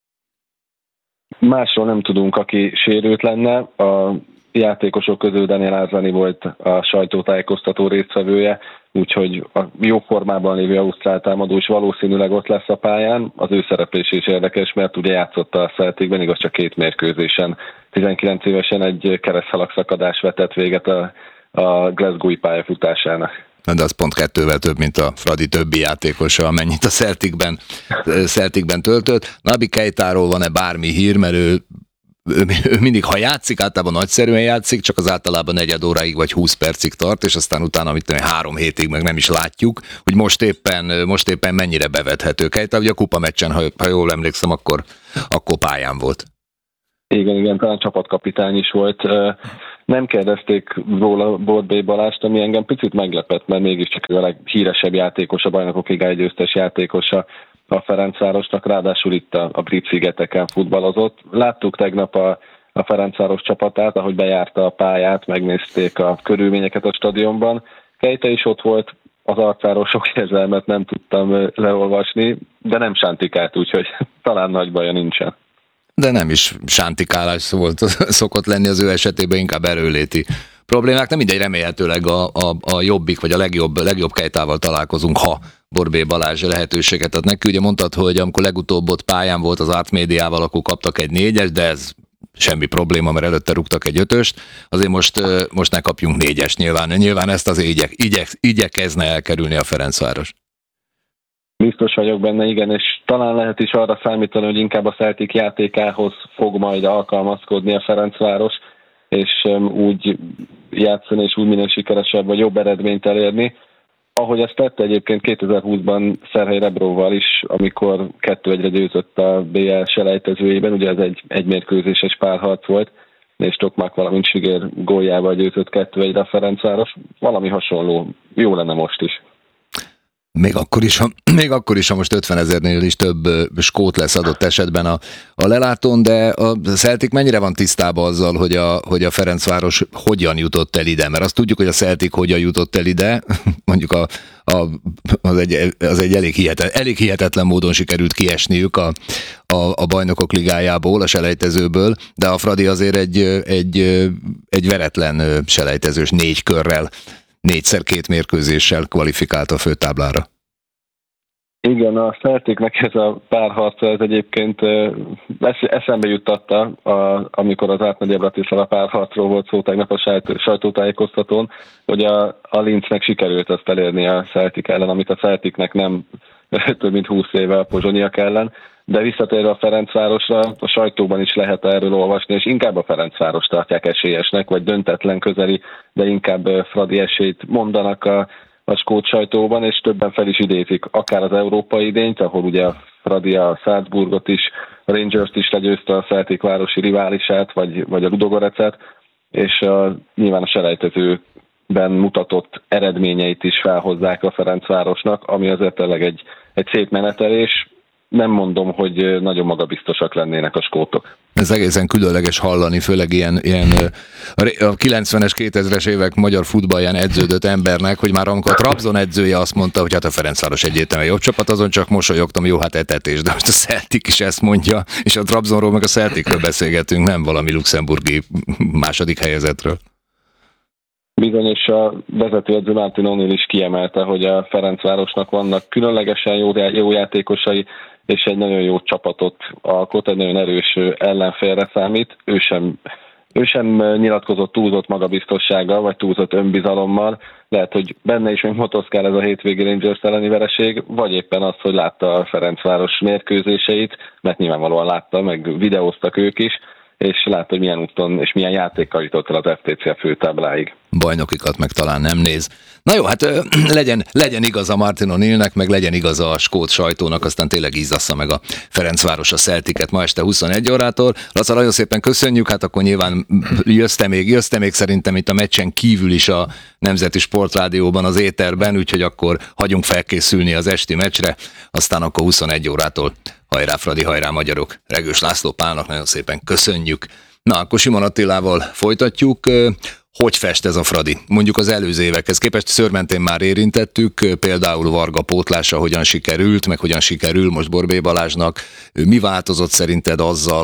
Másról nem tudunk, aki sérült lenne. A játékosok közül Daniel Arzani volt a sajtótájékoztató résztvevője, úgyhogy a jó formában lévő ausztrál támadó is valószínűleg ott lesz a pályán. Az ő szereplés is érdekes, mert ugye játszott a Celticben, igaz csak 2 mérkőzésen. 19 évesen egy kereszthalak szakadás vetett véget a Glasgow-i pályafutásának. de az pont 2-vel több, mint a Fradi többi játékosa, amennyit a Celticben töltött. Naby Keitáról van-e bármi hír, mert ő mindig, ha játszik, általában nagyszerűen játszik, csak az általában 4 óráig vagy 20 percig tart, és aztán utána 3 hétig meg nem is látjuk, hogy most éppen mennyire bevethető. Keita, ugye a kupa meccsen, ha jól emlékszem, akkor pályán volt. Igen, talán csapatkapitány is volt. Nem kérdezték róla Borbély Balást, ami engem picit meglepett, mert mégiscsak ő a leghíresebb játékos, a Bajnokok Ligája győztes játékosa a Ferencvárosnak, ráadásul itt a Brit-szigeteken futballozott. Láttuk tegnap a Ferencváros csapatát, ahogy bejárta a pályát, megnézték a körülményeket a stadionban. Keita is ott volt, az arcáról sok érzelmet nem tudtam leolvasni, de nem sántikált, úgyhogy talán nagy baja nincsen. De nem is sántikálás szokott lenni az ő esetében, inkább erőléti problémák. Nem mindegy, remélhetőleg a jobbik, vagy a legjobb Keitával találkozunk, ha Borbély Balázs lehetőséget ad neki. Ugye mondtad, hogy amikor legutóbb ott pályán volt az Art Médiával, akkor kaptak egy 4-es, de ez semmi probléma, mert előtte rúgtak egy 5-öst. Azért most ne kapjunk 4-es nyilván ezt azért igyekezne elkerülni a Ferencváros. Biztos vagyok benne, igen, és talán lehet is arra számítani, hogy inkább a Celtic játékához fog majd alkalmazkodni a Ferencváros, és úgy játszani, és úgy minél sikeresebb vagy jobb eredményt elérni. Ahogy ezt tette egyébként 2020-ban Szerhely Rebróval is, amikor 2-1-re győzött a BL selejtezőjében, ugye ez egy mérkőzéses párharc volt, és Tokmak, valamint Siger góljával győzött 2-1-re a Ferencváros. Valami hasonló, jó lenne most is. Még akkor is, ha most 50 000-nél is több skót lesz adott esetben a lelátón, de a Celtic mennyire van tisztában azzal, hogy a Ferencváros hogyan jutott el ide? Mert azt tudjuk, hogy a Celtic hogyan jutott el ide, mondjuk az egy elég hihetetlen módon sikerült kiesniük a Bajnokok Ligájából, a selejtezőből, de a Fradi azért egy veretlen selejtezős 4 körrel, 4x2 mérkőzéssel kvalifikált a főtáblára. Igen, a Celticnek ez a párharca, ez egyébként eszembe juttatta, amikor az Átmegye Bratislava párharcról volt szó tegnap a sajtótájékoztatón, hogy a Linznek sikerült azt elérni a Celtic ellen, amit a Celticnek nem több mint 20 éve a Pozsonyiak ellen, de visszatérve a Ferencvárosra, a sajtóban is lehet erről olvasni, és inkább a Ferencváros tartják esélyesnek, vagy döntetlen közeli, de inkább Fradi esélyt mondanak a skót sajtóban, és többen fel is idézik akár az európai idényt, ahol ugye a Fradi a Salzburgot is, a Rangers-t is legyőzte, a Celtic városi riválisát, vagy a Ludogorecet, és nyilván a selejtezőben mutatott eredményeit is felhozzák a Ferencvárosnak, ami azért tényleg egy szép menetelés. Nem mondom, hogy nagyon magabiztosak lennének a skótok. Ez egészen különleges hallani, főleg ilyen a 90-es, 2000-es évek magyar futballján edződött embernek, hogy már amikor a Trabzon edzője azt mondta, hogy hát a Ferencváros egyértelműen jobb csapat, azon csak mosolyogtam, jó, hát etetés, de most a Celtic is ezt mondja, és a Trabzonról meg a Celticről beszélgetünk, nem valami luxemburgi második helyezetről. Bizony, és a vezetőedző Martin O'Neill is kiemelte, hogy a Ferencvárosnak vannak különlegesen jó játékosai, és egy nagyon jó csapatot alkot, egy nagyon erős ellenfélre számít. Ő sem nyilatkozott túlzott magabiztossággal, vagy túlzott önbizalommal. Lehet, hogy benne is még motoszkál ez a hétvégi Rangers elleni vereség, vagy éppen az, hogy látta a Ferencváros mérkőzéseit, mert nyilvánvalóan látta, meg videóztak ők is, és látta, hogy milyen úton és milyen játékkal jutott el az FTC a főtábláig. Bajnokikat meg talán nem néz. Na jó, hát legyen igaza Martin O'Neillnek, meg legyen igaza a skót sajtónak, aztán tényleg izzassza meg a Ferencváros a Celticet ma este 21 órától. Laca, nagyon szépen köszönjük, hát akkor nyilván jözte még szerintem itt a meccsen kívül is a Nemzeti Sportrádióban, az éterben, úgyhogy akkor hagyjunk felkészülni az esti meccsre, aztán akkor 21 órától hajrá Fradi, hajrá magyarok. Regős László Pálnak nagyon szépen köszönjük. Na, akkor Simon Attilával folytatjuk. Hogy fest ez a Fradi? Mondjuk az előző évekhez képest Szörmentén már érintettük, például Varga pótlása hogyan sikerült, meg hogyan sikerül most Borbély Balázsnak. Mi változott szerinted azzal,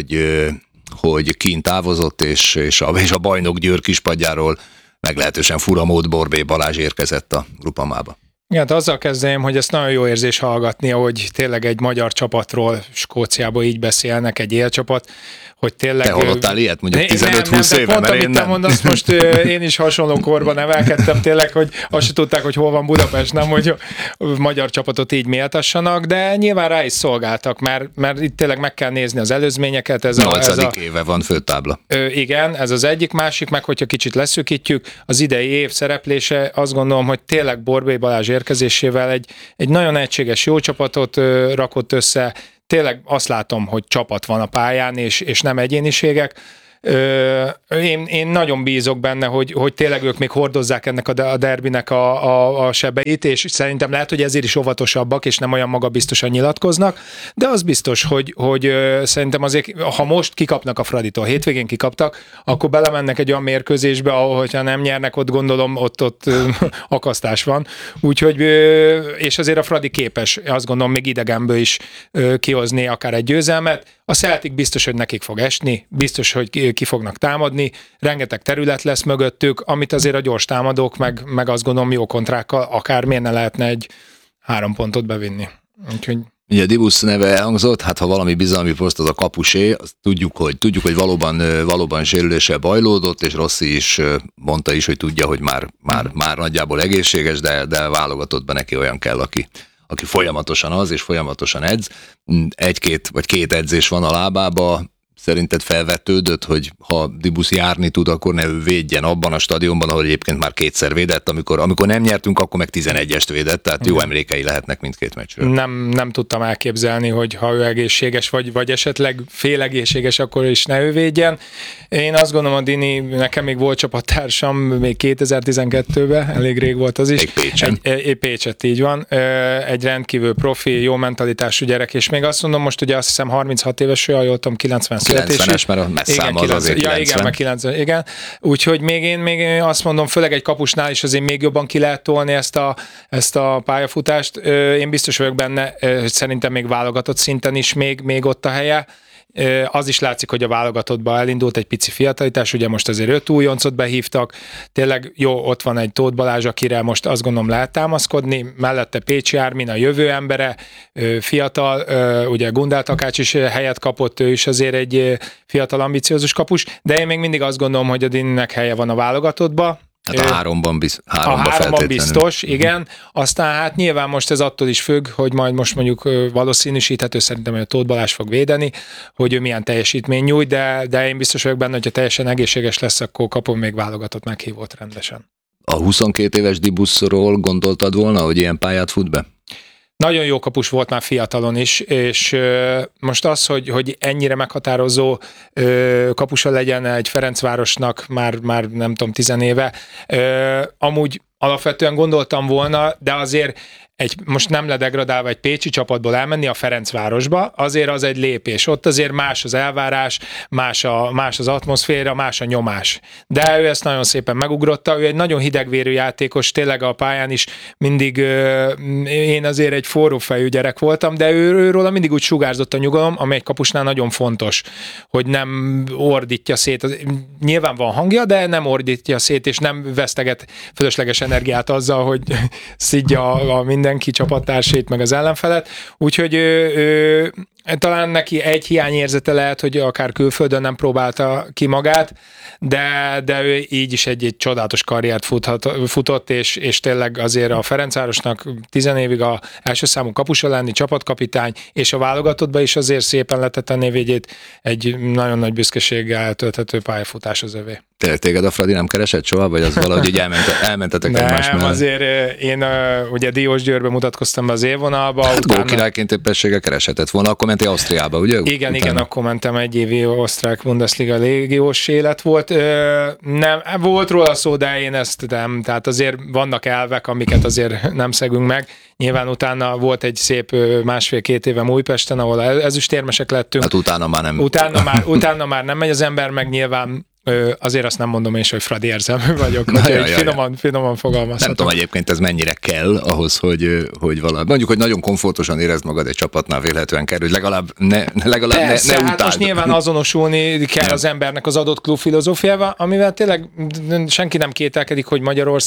hogy kint távozott, és a bajnok Győr kispadjáról meglehetősen fura mód Borbély Balázs érkezett a Grupamába? Igen, azzal kezdeném, hogy ezt nagyon jó érzés hallgatni, hogy tényleg egy magyar csapatról Skóciába így beszélnek, egy élcsapat, hogy tényleg... Te hallottál ilyet mondjuk 15-20 éve, mert én nem. Mondasz, most én is hasonló korban nevelkedtem tényleg, hogy azt se tudták, hogy hol van Budapest, nem, hogy a magyar csapatot így méltassanak, de nyilván rá is szolgáltak, mert itt tényleg meg kell nézni az előzményeket. 8. éve van főtábla. Igen, ez az egyik, másik meg, hogyha kicsit leszűkítjük, az idei év szereplése, azt gondolom, hogy tényleg Borbély Balázs érkezésével egy nagyon egységes jó csapatot rakott össze. Tényleg azt látom, hogy csapat van a pályán, és nem egyéniségek. Én nagyon bízok benne, hogy tényleg ők még hordozzák ennek a derbinek a sebeit, és szerintem lehet, hogy ezért is óvatosabbak, és nem olyan magabiztosan nyilatkoznak, de az biztos, hogy szerintem azért, ha most kikapnak a Fraditól, hétvégén kikaptak, akkor belemennek egy olyan mérkőzésbe, ahol, hogyha nem nyernek, ott gondolom, ott akasztás van. Úgyhogy, és azért a Fradi képes, azt gondolom, még idegenből is kihozni akár egy győzelmet. A Celtic biztos, hogy nekik fog esni, biztos, hogy ki fognak támadni, rengeteg terület lesz mögöttük, amit azért a gyors támadók, meg azt gondolom jó kontrákkal akár miért ne lehetne egy 3 pontot bevinni. Úgyhogy... Ugye Dibusz neve elhangzott, hát ha valami bizalmi poszt az a kapusé, azt tudjuk, hogy valóban sérüléssel bajlódott, és Rossi is mondta is, hogy tudja, hogy már nagyjából egészséges, de válogatottban neki olyan kell, aki folyamatosan az, és folyamatosan edz. 2 edzés van a lábába. Szerinted felvetődött, hogy ha Dibusz járni tud, akkor ne ő védjen abban a stadionban, ahol egyébként már 2-szer védett, amikor nem nyertünk, akkor meg 11-est védett, tehát jó emlékei lehetnek mindkét meccsről. Nem tudtam elképzelni, hogy ha ő egészséges, vagy esetleg félegészséges, akkor is ne ő védjen. Én azt gondolom, a Dini, nekem még volt csapattársam, még 2012-ben, elég rég volt az is. Még Pécsen. Pécset, így van. Egy rendkívül profi, jó mentalitású gyerek, és még azt mondom, most ugye azt hiszem 36 éves, jól jöttem, 90-es, mert a messzáma az azért 90. Igen, meg 90, igen. Úgyhogy még én azt mondom, főleg egy kapusnál is azért még jobban ki lehet tolni ezt a pályafutást. Én biztos vagyok benne, hogy szerintem még válogatott szinten is még ott a helye. Az is látszik, hogy a válogatottba elindult egy pici fiatalitás, ugye most azért 5 újoncot behívtak, tényleg jó, ott van egy Tóth Balázs, akire most azt gondolom lehet támaszkodni, mellette Pécsi Ármin, a jövő embere, fiatal, ugye Gundál Takács is helyet kapott, ő is azért egy fiatal, ambiciózus kapus, de én még mindig azt gondolom, hogy a Dininek helye van a válogatottba. Hát a háromban biztos, igen. Aztán hát nyilván most ez attól is függ, hogy majd most mondjuk valószínűsíthető, szerintem, hogy a Tóth Balázs fog védeni, hogy ő milyen teljesítmény nyújt, de én biztos vagyok benne, hogyha teljesen egészséges lesz, akkor kapom még válogatott meghívót rendesen. A 22 éves Dibuszról gondoltad volna, hogy ilyen pályát fut be? Nagyon jó kapus volt már fiatalon is, és most az, hogy ennyire meghatározó kapusa legyen egy Ferencvárosnak már nem tudom 10 éve, amúgy alapvetően gondoltam volna, de azért most nem ledegradálva egy pécsi csapatból elmenni a Ferencvárosba, azért az egy lépés. Ott azért más az elvárás, más az atmoszféra, más a nyomás. De ő ezt nagyon szépen megugrotta, ő egy nagyon hidegvérű játékos, tényleg a pályán is mindig, én azért egy forró fejű gyerek voltam, de őróla mindig úgy sugárzott a nyugalom, ami egy kapusnál nagyon fontos, hogy nem ordítja szét. Nyilván van hangja, de nem ordítja szét, és nem veszteget fölösleges energiát azzal, hogy szidja a mindenki csapattársait, meg az ellenfelet. Úgyhogy talán neki egy hiányérzete lehet, hogy akár külföldön nem próbálta ki magát, de ő így is egy csodálatos karriert futott, és tényleg azért a Ferencvárosnak 10 évig a első számú kapusa lenni, csapatkapitány, és a válogatottba is azért szépen letette névjegyét, egy nagyon nagy büszkeséggel eltölthető pályafutás az övé. Téged a Fradi nem keresett soha, vagy az valahogy így elmentetek egymás mellett? Nem, azért én ugye Diósgyőrbe mutatkoztam be az élvonalba. Hát gólkirályként éppenséggel kereshetett volna, akkor mentél Ausztriába, ugye? Igen, akkor mentem egy évi osztrák Bundesliga légiós élet volt. Nem, volt róla szó, de én ezt nem. Tehát azért vannak elvek, amiket azért nem szegünk meg. Nyilván utána volt egy szép 1,5-2 évem Újpesten, ahol ezüstérmesek lettünk. Hát utána már nem. Utána már nem megy az ember, meg nyilván azért azt nem mondom én, hogy Fradi érzelmű vagyok, finoman fogalmazhatom. Nem tudom egyébként ez mennyire kell ahhoz, hogy valami. Mondjuk, hogy nagyon komfortosan érezd magad egy csapatnál vélhetően kell, hogy legalább ne utáld. Hát most nyilván azonosulni kell az embernek az adott klub filozófiával, amivel tényleg senki nem kételkedik, hogy Magyarország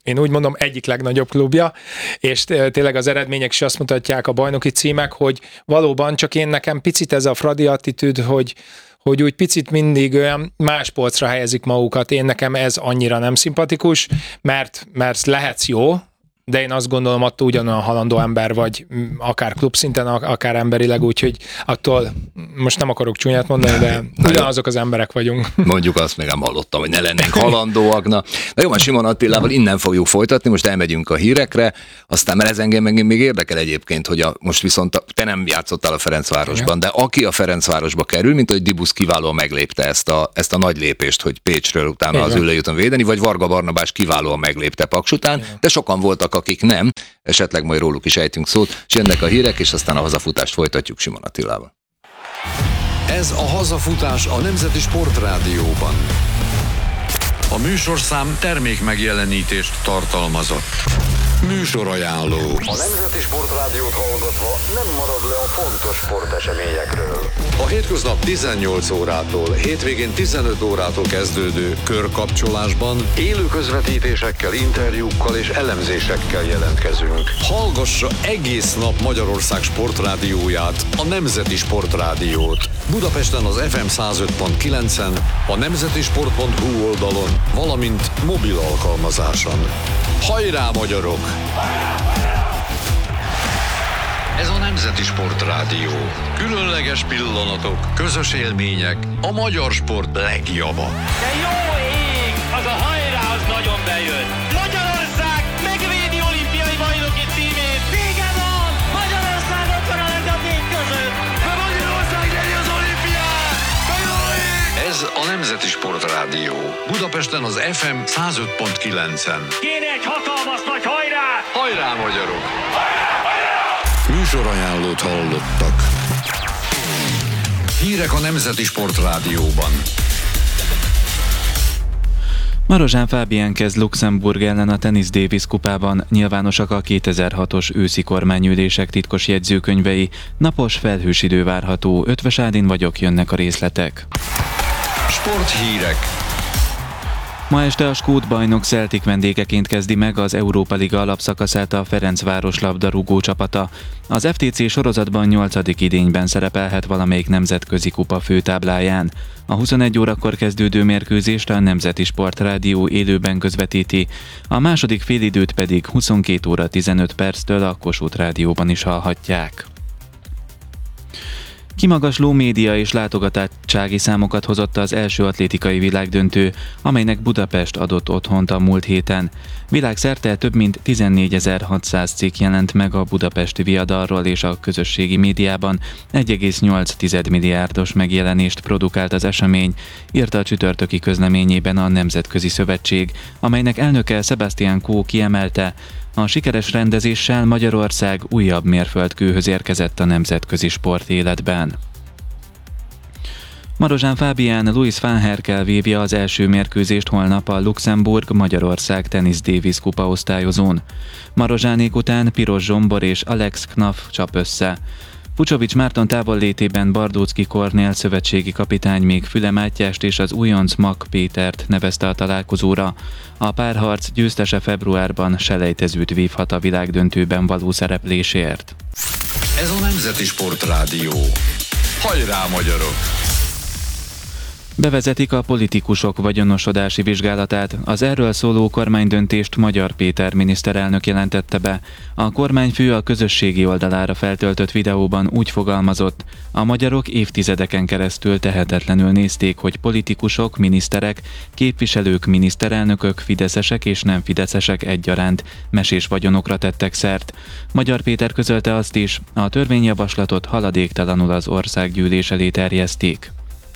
én úgy mondom, egyik legnagyobb klubja, és tényleg az eredmények is azt mutatják, a bajnoki címek, hogy valóban csak nekem picit ez a Fradi attitűd, hogy úgy picit mindig olyan más polcra helyezik magukat. Nekem ez annyira nem szimpatikus, mert lehetsz jó, de én azt gondolom, attól ugyanolyan halandó ember vagy, akár klubszinten, akár emberileg, úgyhogy attól most nem akarok csúnyát mondani, de ugyanazok az emberek vagyunk. Mondjuk azt még nem hallottam, hogy ne lennénk halandóak. Na jó, már Simon Attilával innen fogjuk folytatni, most elmegyünk a hírekre, aztán mert ez engem még érdekel egyébként, hogy most viszont te nem játszottál a Ferencvárosban, de aki a Ferencvárosba kerül, mint hogy Dibusz kiválóan meglépte ezt a nagy lépést, hogy Pécsről utána az Üllői úton védeni, vagy Varga Barnabás kiválóan meglépte Paks után, de sokan voltak, akik nem, esetleg majd róluk is ejtünk szót, és jönnek a hírek, és aztán a hazafutást folytatjuk Simon Attilával. Ez a hazafutás a Nemzeti Sportrádióban. A műsorszám termék megjelenítést tartalmazott. Műsorajánló. A Nemzeti Sportrádiót hallgatva nem marad le a fontos sporteseményekről. A hétköznap 18 órától, hétvégén 15 órától kezdődő körkapcsolásban élő közvetítésekkel, interjúkkal és elemzésekkel jelentkezünk. Hallgassa egész nap Magyarország sportrádióját, a Nemzeti Sportrádiót. Budapesten az FM 105.9-en, a nemzetisport.hu oldalon, valamint mobil alkalmazáson. Hajrá, magyarok! Ez a Nemzeti Sportrádió. Különleges pillanatok, közös élmények, a magyar sport legjava. De jó ég! Az a hajrá, az nagyon bejön! Magyarország megvédi olimpiai bajnoki címét! Vége van! Magyarország ott van a legjobb négy között! De Magyarország nyeri az olimpiát! De jó ég! Ez a Nemzeti Sportrádió. Budapesten az FM 105.9-en. Kéne egy hatalmas nagy hajrá! Hajrá, magyarok! Műsorajánlót hallottak. Hírek a Nemzeti Sportrádióban. Marozsán Fábián kezd Luxemburg ellen a Tennis Davis kupában, nyilvánosak a 2006-os őszi kormányülések titkos jegyzőkönyvei, napos felhős idő várható, Ötvös Ádin vagyok, jönnek a részletek. Sporthírek. Ma este a skót bajnok Celtic vendégeként kezdi meg az Európa Liga alapszakaszát a Ferencváros labdarúgó csapata. Az FTC sorozatban 8. idényben szerepelhet valamelyik nemzetközi kupa főtábláján. A 21 órakor kezdődő mérkőzést a Nemzeti Sportrádió élőben közvetíti, a második félidőt pedig 22 óra 15 perctől a Kossuth Rádióban is hallhatják. Kimagasló média és látogatottsági számokat hozott az első atlétikai világdöntő, amelynek Budapest adott otthont a múlt héten. Világszerte több mint 14.600 cikk jelent meg a budapesti viadalról, és a közösségi médiában 1,8 milliárdos megjelenést produkált az esemény, írta a csütörtöki közleményében a Nemzetközi Szövetség, amelynek elnöke Sebastian Coe kiemelte, a sikeres rendezéssel Magyarország újabb mérföldkőhöz érkezett a nemzetközi sportéletben. Marozsán Fábián Louis van Herkel vívja az első mérkőzést holnap a Luxemburg-Magyarország Tennis Davis kupa osztályozón. Marozsánék után Piros Zsombor és Alex Knaf csap össze. Pucsovics Márton távollétében Bardóczky Kornél szövetségi kapitány még Füle Mátyást és az újonc Mak Pétert nevezte a találkozóra. A párharc győztese februárban selejtezőt vívhat a világdöntőben való szereplésért. Ez a Nemzeti Sportrádió. Hajrá, magyarok! Bevezetik a politikusok vagyonosodási vizsgálatát. Az erről szóló kormánydöntést Magyar Péter miniszterelnök jelentette be. A kormányfő a közösségi oldalára feltöltött videóban úgy fogalmazott: a magyarok évtizedeken keresztül tehetetlenül nézték, hogy politikusok, miniszterek, képviselők, miniszterelnökök, fideszesek és nem fideszesek egyaránt mesés vagyonokra tettek szert. Magyar Péter közölte azt is, a törvényjavaslatot haladéktalanul az országgyűlés elé terjeszték.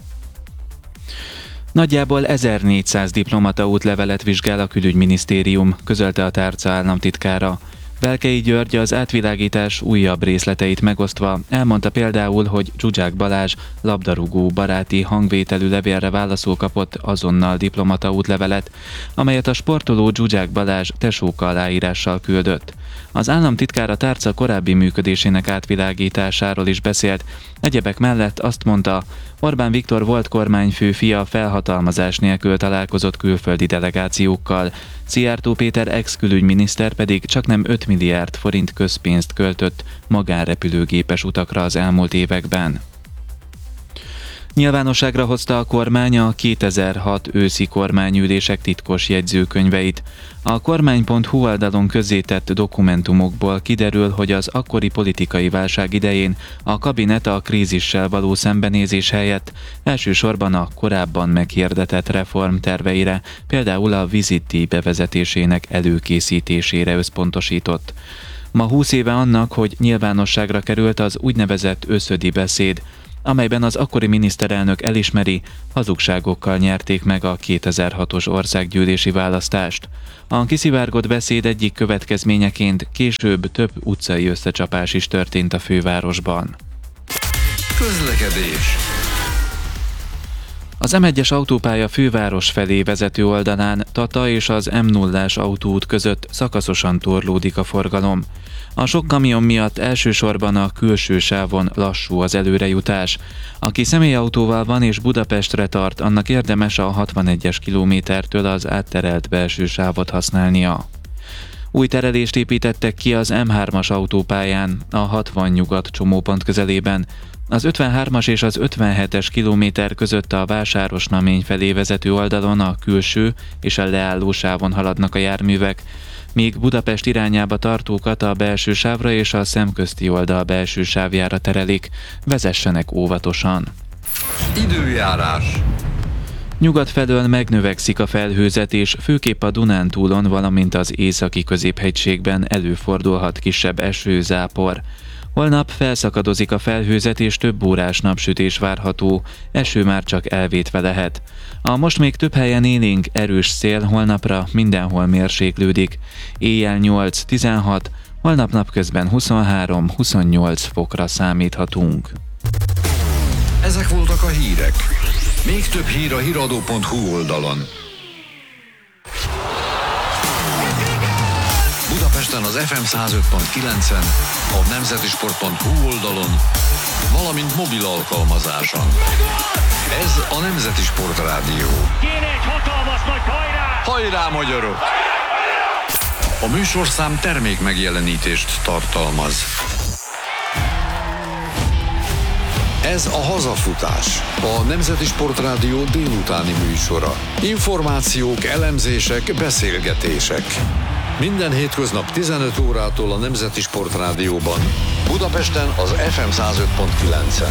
Nagyjából 1400 diplomata útlevelet vizsgál a Külügyminisztérium, közölte a tárca államtitkára. Belkei György az átvilágítás újabb részleteit megosztva elmondta például, hogy Zsuzsák Balázs labdarúgó baráti hangvételű levélre válaszul kapott azonnal diplomata útlevelet, amelyet a sportoló Zsuzsák Balázs tesóka aláírással küldött. Az államtitkár a tárca korábbi működésének átvilágításáról is beszélt. Egyebek mellett azt mondta, Orbán Viktor volt kormányfő fia felhatalmazás nélkül találkozott külföldi delegációkkal, Szijjártó Péter ex-külügyminiszter pedig csaknem 5 milliárd forint közpénzt költött magánrepülőgépes utakra az elmúlt években. Nyilvánosságra hozta a kormány a 2006 őszi kormányülések titkos jegyzőkönyveit. A kormány.hu oldalon közzétett dokumentumokból kiderül, hogy az akkori politikai válság idején a kabinet a krízissel való szembenézés helyett elsősorban a korábban meghirdetett reformterveire, például a VizitDíj bevezetésének előkészítésére összpontosított. Ma 20 éve annak, hogy nyilvánosságra került az úgynevezett összödi beszéd, amelyben az akkori miniszterelnök elismeri, hazugságokkal nyerték meg a 2006-os országgyűlési választást. A kiszivárgott beszéd egyik következményeként később több utcai összecsapás is történt a fővárosban. Közlekedés. Az M1-es autópálya főváros felé vezető oldalán Tata és az M0-ás autóút között szakaszosan torlódik a forgalom. A sok kamion miatt elsősorban a külső sávon lassú az előrejutás. Aki személyautóval van és Budapestre tart, annak érdemes a 61-es kilométertől az átterelt belső sávot használnia. Új terelést építettek ki az M3-as autópályán, a 60 nyugat csomópont közelében. Az 53-as és az 57-es kilométer között a Vásárosnamény felé vezető oldalon a külső és a leálló sávon haladnak a járművek, míg Budapest irányába tartókat a belső sávra és a szemközti oldal belső sávjára terelik. Vezessenek óvatosan. Időjárás. Nyugat felől megnövekszik a felhőzet, és főképp a Dunántúlon, valamint az északi középhegységben előfordulhat kisebb eső-zápor. Holnap felszakadozik a felhőzet, és több órás napsütés várható, eső már csak elvétve lehet. A most még több helyen élénk erős szél, holnapra mindenhol mérséklődik. Éjjel 8-16, holnap napközben 23-28 fokra számíthatunk. Ezek voltak a hírek. Még több hír a hiradó.hu oldalon. Budapesten az FM 105.9-en, a nemzetisport.hu oldalon, valamint mobil alkalmazáson. Ez a Nemzeti Sport Rádió. Kéne egy hatalmas nagy hajrá! Hajrá, magyarok! A műsorszám termék megjelenítést tartalmaz. Ez a Hazafutás, a Nemzeti Sport Rádió délutáni műsora. Információk, elemzések, beszélgetések. Minden hétköznap 15 órától a Nemzeti Sport Rádióban, Budapesten az FM 105.9-en.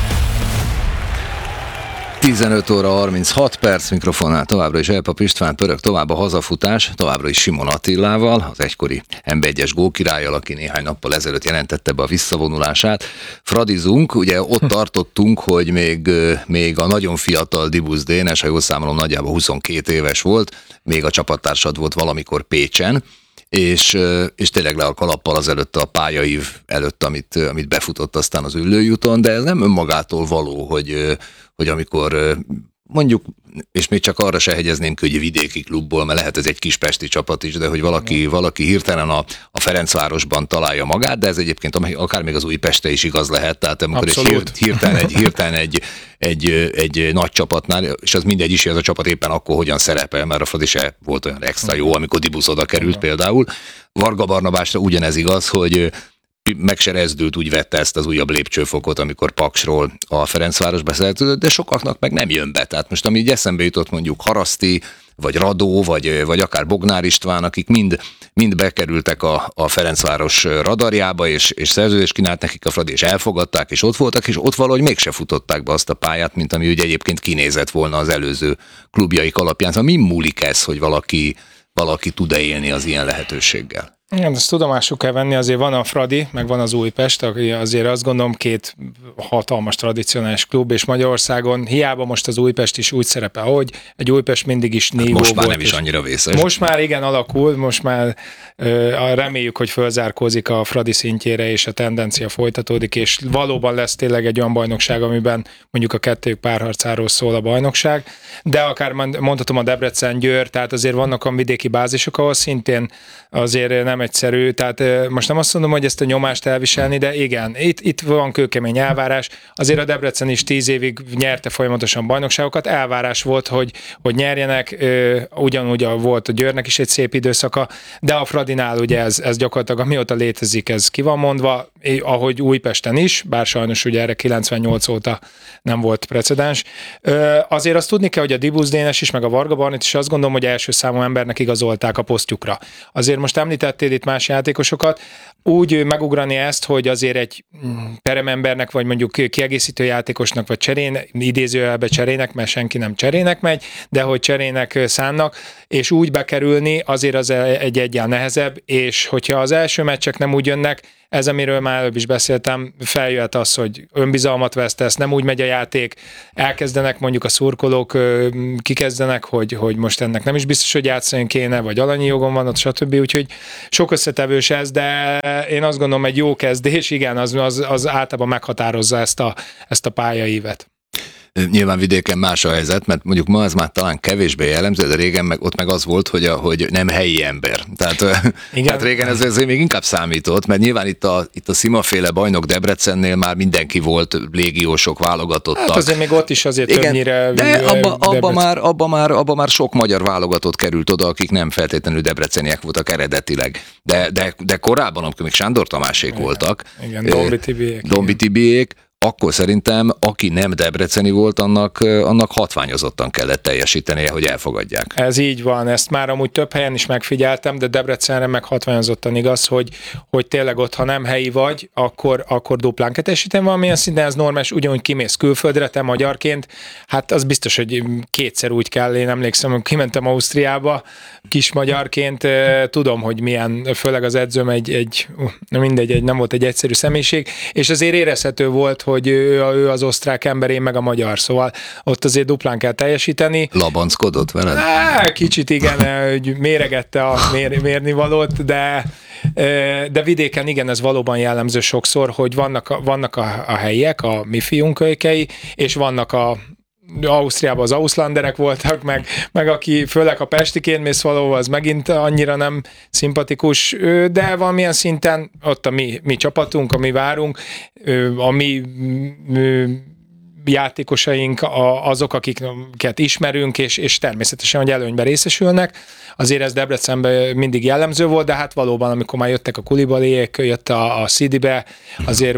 15 óra 36 perc, mikrofonnál továbbra is Elpap István, pörög tovább a Hazafutás, továbbra is Simon Attilával, az egykori NB1-es gólkirállyal, aki néhány nappal ezelőtt jelentette be a visszavonulását. Fradizunk, ugye ott tartottunk, hogy még a nagyon fiatal Dibusz Dénes, ha jól számolom, nagyjából 22 éves volt, még a csapattársad volt valamikor Pécsen, és tényleg le a kalappal azelőtt a pályaív előtt, amit befutott aztán az Üllőjúton, de ez nem önmagától való, hogy amikor mondjuk, és még csak arra se hegyezném ki, hogy vidéki klubból, mert lehet ez egy kispesti csapat is, de hogy valaki hirtelen a Ferencvárosban találja magát, de ez egyébként akár még az Újpestre is igaz lehet, tehát amikor hirtelen egy nagy csapatnál, és az mindegy is, hogy az a csapat éppen akkor hogyan szerepel, mert a Fradi se volt olyan extra jó, amikor Dibusz oda került például. Varga Barnabásra ugyanez igaz, hogy meg se rezdült, úgy vette ezt az újabb lépcsőfokot, amikor Paksról a Ferencvárosba szerződött, de sokaknak meg nem jön be. Tehát most ami így eszembe jutott, mondjuk Haraszti, vagy Radó, vagy akár Bognár István, akik mind bekerültek a Ferencváros radarjába, és szerződést kínált nekik a Fradi, és elfogadták, és ott voltak, és ott valahogy mégse futották be azt a pályát, mint ami ugye egyébként kinézett volna az előző klubjaik alapján. Szóval mi múlik ez, hogy valaki tud-e élni az ilyen lehetőséggel? Igen, ezt tudomásul kell venni, azért van a Fradi, meg van az Újpest, azért azt gondolom két hatalmas tradicionális klub, és Magyarországon hiába most az Újpest is úgy szerepel, hogy egy Újpest mindig is nívó most már volt, nem is annyira vészes. Most már igen alakul, most már reméljük, hogy fölzárkózik a Fradi szintjére, és a tendencia folytatódik, és valóban lesz tényleg egy olyan bajnokság, amiben mondjuk a kettőjük párharcáról szól a bajnokság, de akár mondhatom a Debrecen, Győr, tehát azért vannak a vidéki bázisok, ahol szintén azért nem nem egyszerű, tehát most nem azt mondom, hogy ezt a nyomást elviselni, de igen, itt van kőkemény elvárás. Azért a Debrecen is 10 évig nyerte folyamatosan bajnokságokat, elvárás volt, hogy nyerjenek, ugyanúgy volt a Győrnek is egy szép időszaka, de a Fradinál ugye ez gyakorlatilag amióta létezik, ez ki van mondva, ahogy Újpesten is, bár sajnos ugye erre 98 óta nem volt precedens. Azért azt tudni kell, hogy a Dibusz Dénes is, meg a Varga Barnit is azt gondolom, hogy első számú embernek igazolták a posztjukra. Azért most említettél itt más játékosokat, úgy megugrani ezt, hogy azért egy peremembernek, vagy mondjuk kiegészítő játékosnak, vagy idézőjelbe cserének, mert senki nem cserének megy, de hogy cserének szánnak, és úgy bekerülni, azért az egyáltalán nehezebb, és hogyha az első meccsek nem úgy jönnek, ez, amiről már előbb is beszéltem, feljöhet az, hogy önbizalmat vesztesz, nem úgy megy a játék, elkezdenek mondjuk a szurkolók, kikezdenek, hogy most ennek nem is biztos, hogy játszani kéne, vagy alanyi jogon van ott, stb. Úgyhogy sok összetevős ez, de én azt gondolom, egy jó kezdés, igen, az általában meghatározza ezt a pályaívet. Nyilván vidéken más a helyzet, mert mondjuk ma ez már talán kevésbé jellemző, de régen ott meg az volt, hogy nem helyi ember. Tehát régen ez azért még inkább számított, mert nyilván itt a Szimaféle bajnok Debrecennél már mindenki volt, légiósok, válogatottak. Hát azért még ott is azért igen, többnyire... De abba már sok magyar válogatott került oda, akik nem feltétlenül debreceniek voltak eredetileg. De korábban, amikor még Sándor Tamásék voltak. Igen, Dombi Tibiék. Akkor szerintem, aki nem debreceni volt, annak hatványozottan kellett teljesítenie, hogy elfogadják. Ez így van, ezt már amúgy több helyen is megfigyeltem, de Debrecenre meg hatványozottan igaz, hogy tényleg ott, ha nem helyi vagy, akkor duplán kell teljesíteni valamilyen szinten, ez normális, ugyanúgy kimész külföldre, te magyarként, hát az biztos, hogy kétszer úgy kell, én emlékszem, hogy kimentem Ausztriába, kis magyarként, tudom, hogy milyen, főleg az edzőm nem volt egy egyszerű személyiség, és azért érezhető volt, hogy ő az osztrák ember, én meg a magyar, szóval ott azért duplán kell teljesíteni. Labanckodott veled? Kicsit igen, hogy méregette a mérnivalót, de vidéken igen, ez valóban jellemző sokszor, hogy vannak a helyiek, a mi fiunk kölykei, és vannak Ausztriában az Auszlanderek voltak, meg aki főleg a pestiként mész valahol, az megint annyira nem szimpatikus, de valamilyen szinten ott a mi csapatunk, a mi várunk, a mi játékosaink azok, akiket ismerünk, és természetesen, hogy előnyben részesülnek. Azért ez Debrecenben mindig jellemző volt, de hát valóban, amikor már jöttek a Kulibaliék, jött a Szidibe, azért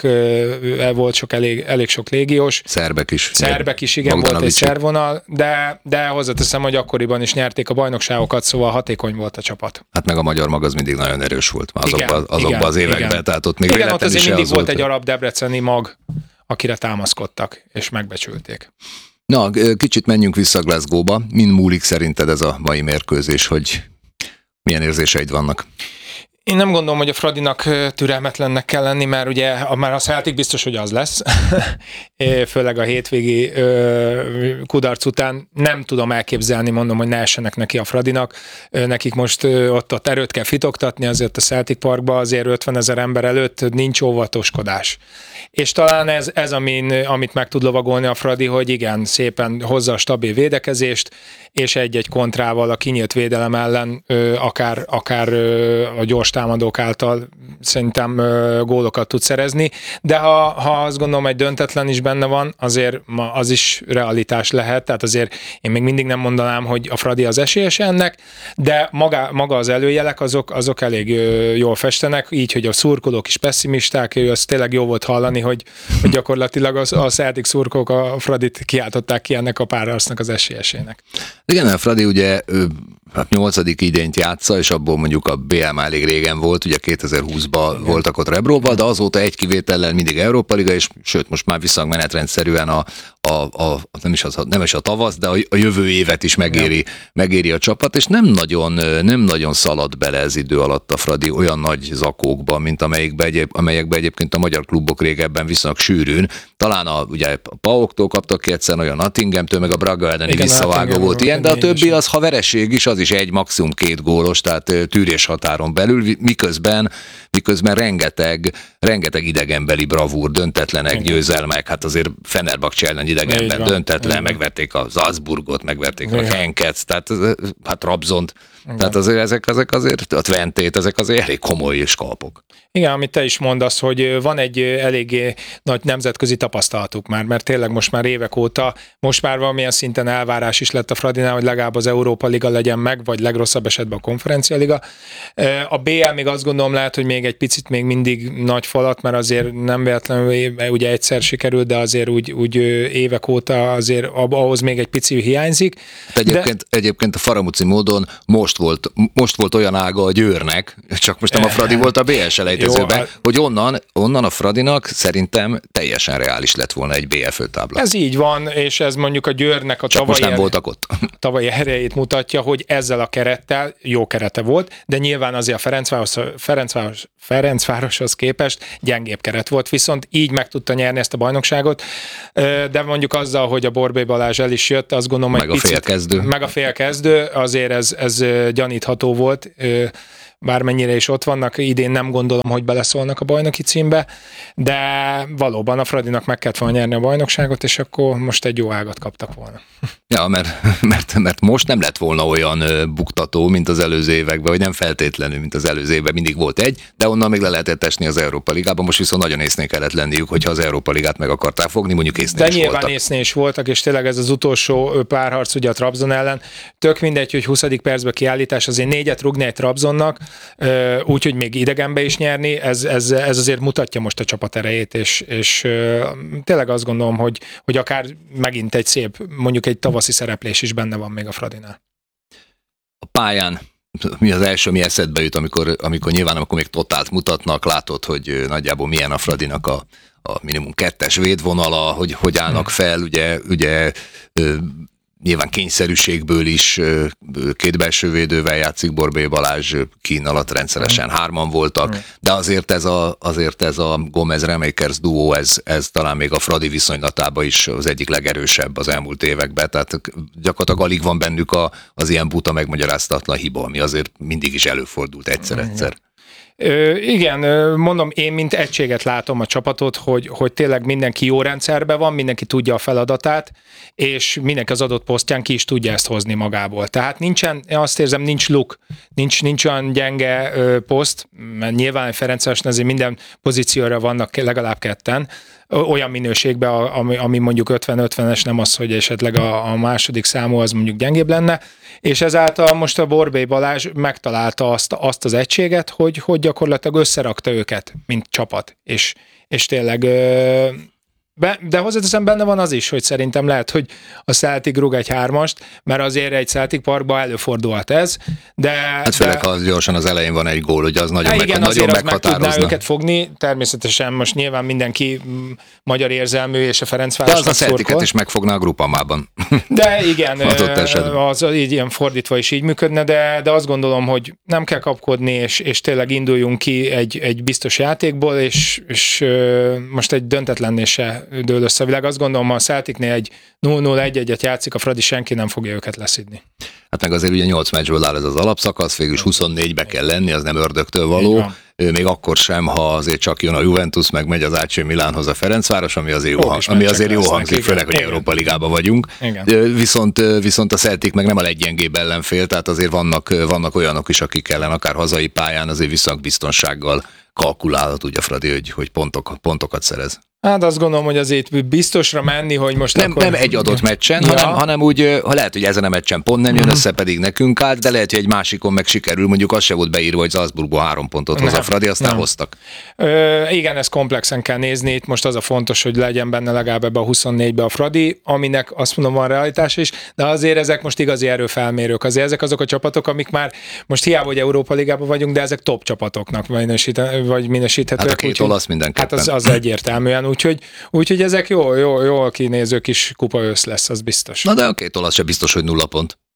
volt elég sok légiós. Szerbek is, igen, volt egy szervonal, de hozzáteszem, hogy akkoriban is nyerték a bajnokságokat, szóval hatékony volt a csapat. Hát meg a magyar mag az mindig nagyon erős volt azokban az években, igen. Tehát ott még igen, ott azért mindig volt egy arab debreceni mag, akire támaszkodtak, és megbecsülték. Na, kicsit menjünk vissza Glasgow-ba. Mind múlik szerinted ez a mai mérkőzés, hogy milyen érzéseid vannak? Én nem gondolom, hogy a Fradinak türelmetlennek kell lenni, mert ugye már a Celtic biztos, hogy az lesz. Főleg a hétvégi kudarc után nem tudom elképzelni, mondom, hogy ne essenek neki a Fradinak. Nekik most ott erőt kell fitoktatni, azért a Celtic Parkba azért 50 000 ember előtt nincs óvatoskodás. És talán ez amit meg tud lovagolni a Fradi, hogy igen, szépen hozza a stabil védekezést, és egy-egy kontrával a kinyílt védelem ellen akár a gyors támadók által szerintem gólokat tud szerezni, de ha azt gondolom, egy döntetlen is benne van, azért az is realitás lehet, tehát azért én még mindig nem mondanám, hogy a Fradi az esélyes ennek, de maga az előjelek azok elég jól festenek, így, hogy a szurkolók is pessimisták, az tényleg jó volt hallani, hogy gyakorlatilag a Celtic szurkolók a Fradit kiáltották ki ennek a párharcnak az esélyesének. Igen, a Fradi ugye 8. idényt játsza, és abból mondjuk a BL már elég régen volt, ugye 2020-ban voltak ott Rebróval, de azóta egy kivétellel mindig Európa Liga, és sőt, most már visszamenetrendszerűen nem is a tavasz, de a jövő évet is megéri a csapat, és nem nagyon szalad bele ez idő alatt a Fradi olyan nagy zakókba, mint amelyekbe egyébként a magyar klubok régebben viszonylag sűrűn. Talán ugye a PAOK-tól kaptak ki egyszer, olyan Nottinghamtől, meg a Braga elleni visszavágó volt ilyen, de a többi az, ha vereség is, az is 1, maximum 2 gólos, tehát tűrés határon belül, miközben miközben rengeteg idegenbeli bravúr, döntetlenek, győzelmek, hát azért Fenerbahce ellen idegenben döntetlen, megverték a Salzburgot, megverték a Henket, tehát hát Trabzont, tehát azért ezek azért, a Twentét, ezek azért elég komoly skalpok. Igen, amit te is mondasz, hogy van egy eléggé nagy nemzetközi tapasztalatuk már, mert tényleg most már évek óta, most már valamilyen szinten elvárás is lett a Fradinál, hogy legalább az Európa Liga legyen meg, vagy legrosszabb esetben a Konferencia Liga. A BL még azt gondolom lehet, hogy még egy picit még mindig nagy falat, mert azért nem véletlenül ugye egyszer sikerült, de azért úgy évek óta azért ahhoz még egy pici hiányzik. Egyébként a faramúci módon most volt olyan ága a Győrnek, csak most nem a Fradi volt a BL selejtezőben, hogy onnan a Fradinak szerintem teljesen reális lett volna egy BL főtábla. Ez így van, és ez mondjuk a Győrnek a tavalyi erejét mutatja, hogy ezzel a kerettel jó kerete volt, de nyilván azért a Ferencvároshoz képest gyengébb keret volt, viszont így meg tudta nyerni ezt a bajnokságot, de mondjuk azzal, hogy a Borbély Balázs el is jött, azt gondolom, meg a félkezdő, azért ez gyanítható volt, bármennyire is ott vannak, idén nem gondolom, hogy beleszólnak a bajnoki címbe, de valóban a Fradinak meg kellett volna nyerni a bajnokságot, és akkor most egy jó ágat kaptak volna. Ja, mert most nem lett volna olyan buktató, mint az előző években, vagy nem feltétlenül, mint az előző évben, mindig volt egy, de onnan még le lehetett esni az Európa Ligában, most viszont nagyon észnél kellett lenniük, hogyha az Európa Ligát meg akarták fogni, mondjuk észnél is voltak. De nyilván észnél is voltak, és tényleg ez az utolsó párharc ugye a Trabzon ellen, tök mindegy, hogy 20. percben kiállítás, azért 4-et rúgni egy Trabzonnak, úgyhogy még idegenbe is nyerni, ez azért mutatja most a csapat erejét, és tényleg azt gondolom, hogy akár megint egy szép, mondjuk egy tavaszi szereplés is benne van még a Fradinál. A pályán mi az első, mi eszedbe jut, amikor nyilván amikor még totált mutatnak, látod, hogy nagyjából milyen a Fradinak a minimum 2-es védvonala, hogy állnak fel, ugye nyilván kényszerűségből is 2 belső védővel játszik Borbély Balázs, kín alatt rendszeresen 3-an voltak, de azért ez a Gomez-Remakers duó, ez talán még a Fradi viszonylatában is az egyik legerősebb az elmúlt években, tehát gyakorlatilag alig van bennük az ilyen buta megmagyaráztatlan hiba, ami azért mindig is előfordult egyszer-egyszer. Igen, mondom, én mint egységet látom a csapatot, hogy tényleg mindenki jó rendszerben van, mindenki tudja a feladatát, és mindenki az adott posztján ki is tudja ezt hozni magából. Tehát azt érzem, nincs luk, nincs olyan gyenge poszt, mert nyilván Ferencvároson azért minden pozícióra vannak legalább 2, olyan minőségben, ami mondjuk 50-50-es, nem az, hogy esetleg a második számú az mondjuk gyengébb lenne, és ezáltal most a Borbély Balázs megtalálta azt az egységet, hogy gyakorlatilag összerakta őket, mint csapat, és tényleg de hozzáteszem, benne van az is, hogy szerintem lehet, hogy a Celtic rúg egy 3-ast, mert azért egy Celtic Parkban előfordulhat ez, de... Hát főleg, ha gyorsan az elején van egy gól, hogy az nagyon meghatározna. Meg tudná őket fogni, természetesen most nyilván mindenki magyar érzelmű, és a Ferencvárosnak szurkol. De az a Celticet is megfogná a Grupamában. De igen, az így ilyen fordítva is így működne, de azt gondolom, hogy nem kell kapkodni, és tényleg induljunk ki egy biztos játékból, és most egy döntetlenné se dől össze a világ. Azt gondolom, ha a Celticnél egy 0-0-1-1-et játszik, a Fradi senki nem fogja őket leszidni. Hát meg azért ugye 8 meccsből áll ez az alapszakasz, végülis 24-be kell lenni, az nem ördögtől való. Még akkor sem, ha azért csak jön a Juventus, meg megy az AC Milánhoz a Ferencváros, ami azért jó hangzik, főleg, hogy Európa Ligában vagyunk. Viszont a Celtic meg nem a leggyengébb ellenfél, tehát azért vannak olyanok is, akik ellen akár hazai pályán azért viszont biztonsággal kalkulálhat ugye a Fradi, hogy pontokat szerez. Hát azt gondolom, hogy azért biztosra menni, hogy most nem egy adott meccsen, hanem úgy, ha lehet, hogy ezen a meccsen pont nem jön össze, pedig nekünk állt, de lehet, hogy egy másikon meg sikerül, mondjuk az se volt beírva, hogy Salzburgban 3 pontot hoz a Fradi, aztán hoztak. Igen, ezt komplexen kell nézni, itt most az a fontos, hogy legyen benne legalább ebbe a 24-be a Fradi, aminek azt mondom van realitás is, de azért ezek most igazi erőfelmérők, azért ezek azok a csapatok, amik már most hiába, hogy Európa Ligában vagyunk, de ezek top csapatoknak minősíthetőek. Hát a 2 olasz mindenképpen. Hát az egyértelműen. Úgyhogy ezek jól kinéző kis kupa ősz lesz, az biztos. Na de a 2 olasz se biztos, hogy 0 pont.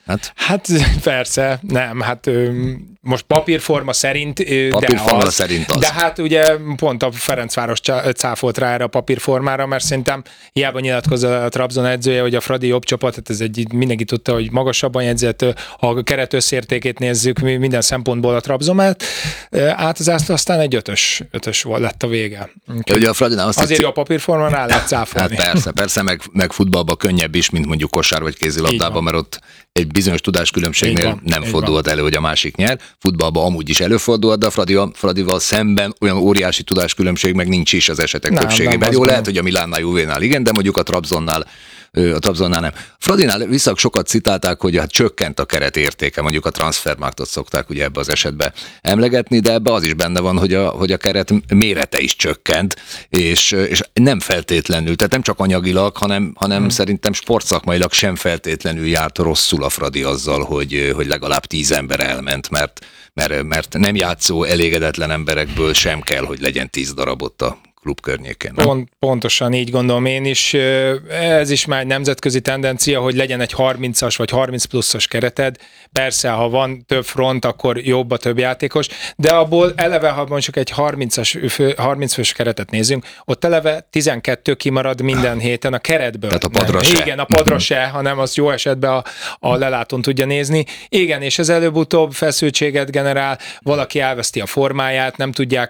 Hát persze, nem, hát most papírforma szerint, de hát ugye pont a Ferencváros cáfolt rá erre a papírformára, mert szerintem hiába nyilatkozza a Trabzon edzője, hogy a Fradi jobb csapat, hát ez mindenki tudta, hogy magasabban jegyzett, ha a keret összértékét nézzük, minden szempontból a Trabzon, mert aztán egy ötös lett a vége. Ugye a Fradinál azért a papírforma rá lehet cáfolni. Hát persze, meg futballban könnyebb is, mint mondjuk kosár vagy kézilabdában, mert ott egy bizonyos tudáskülönbségnél nem fordulhat elő, hogy a másik nyer. Futballban amúgy is előfordulhat, de a Fradival szemben olyan óriási tudáskülönbség meg nincs is az esetek többségében. Jó, lehet, hogy a Milánnál, Juvénál igen, de mondjuk a Trabzonnál nem. Fradinál visszak sokat citálták, hogy hát csökkent a keret értéke, mondjuk a transfermarktot szokták ugye ebbe az esetbe emlegetni, de ebbe az is benne van, hogy a keret mérete is csökkent, és nem feltétlenül, tehát nem csak anyagilag, hanem szerintem sportszakmailag sem feltétlenül járt rosszul a Fradi azzal, hogy legalább 10 ember elment, mert nem játszó elégedetlen emberekből sem kell, hogy legyen 10 darabot a klub környékén. Pontosan így gondolom én is. Ez is már egy nemzetközi tendencia, hogy legyen egy 30-as vagy 30 pluszos kereted. Persze, ha van több front, akkor jobb a több játékos, de abból eleve, ha mondjuk egy 30 fős keretet nézünk, ott eleve 12 kimarad minden héten a keretből. Tehát a padra se. Igen, a padra se, hanem azt jó esetben a lelátón tudja nézni. Igen, és ez előbb-utóbb feszültséget generál, valaki elveszti a formáját, nem tudják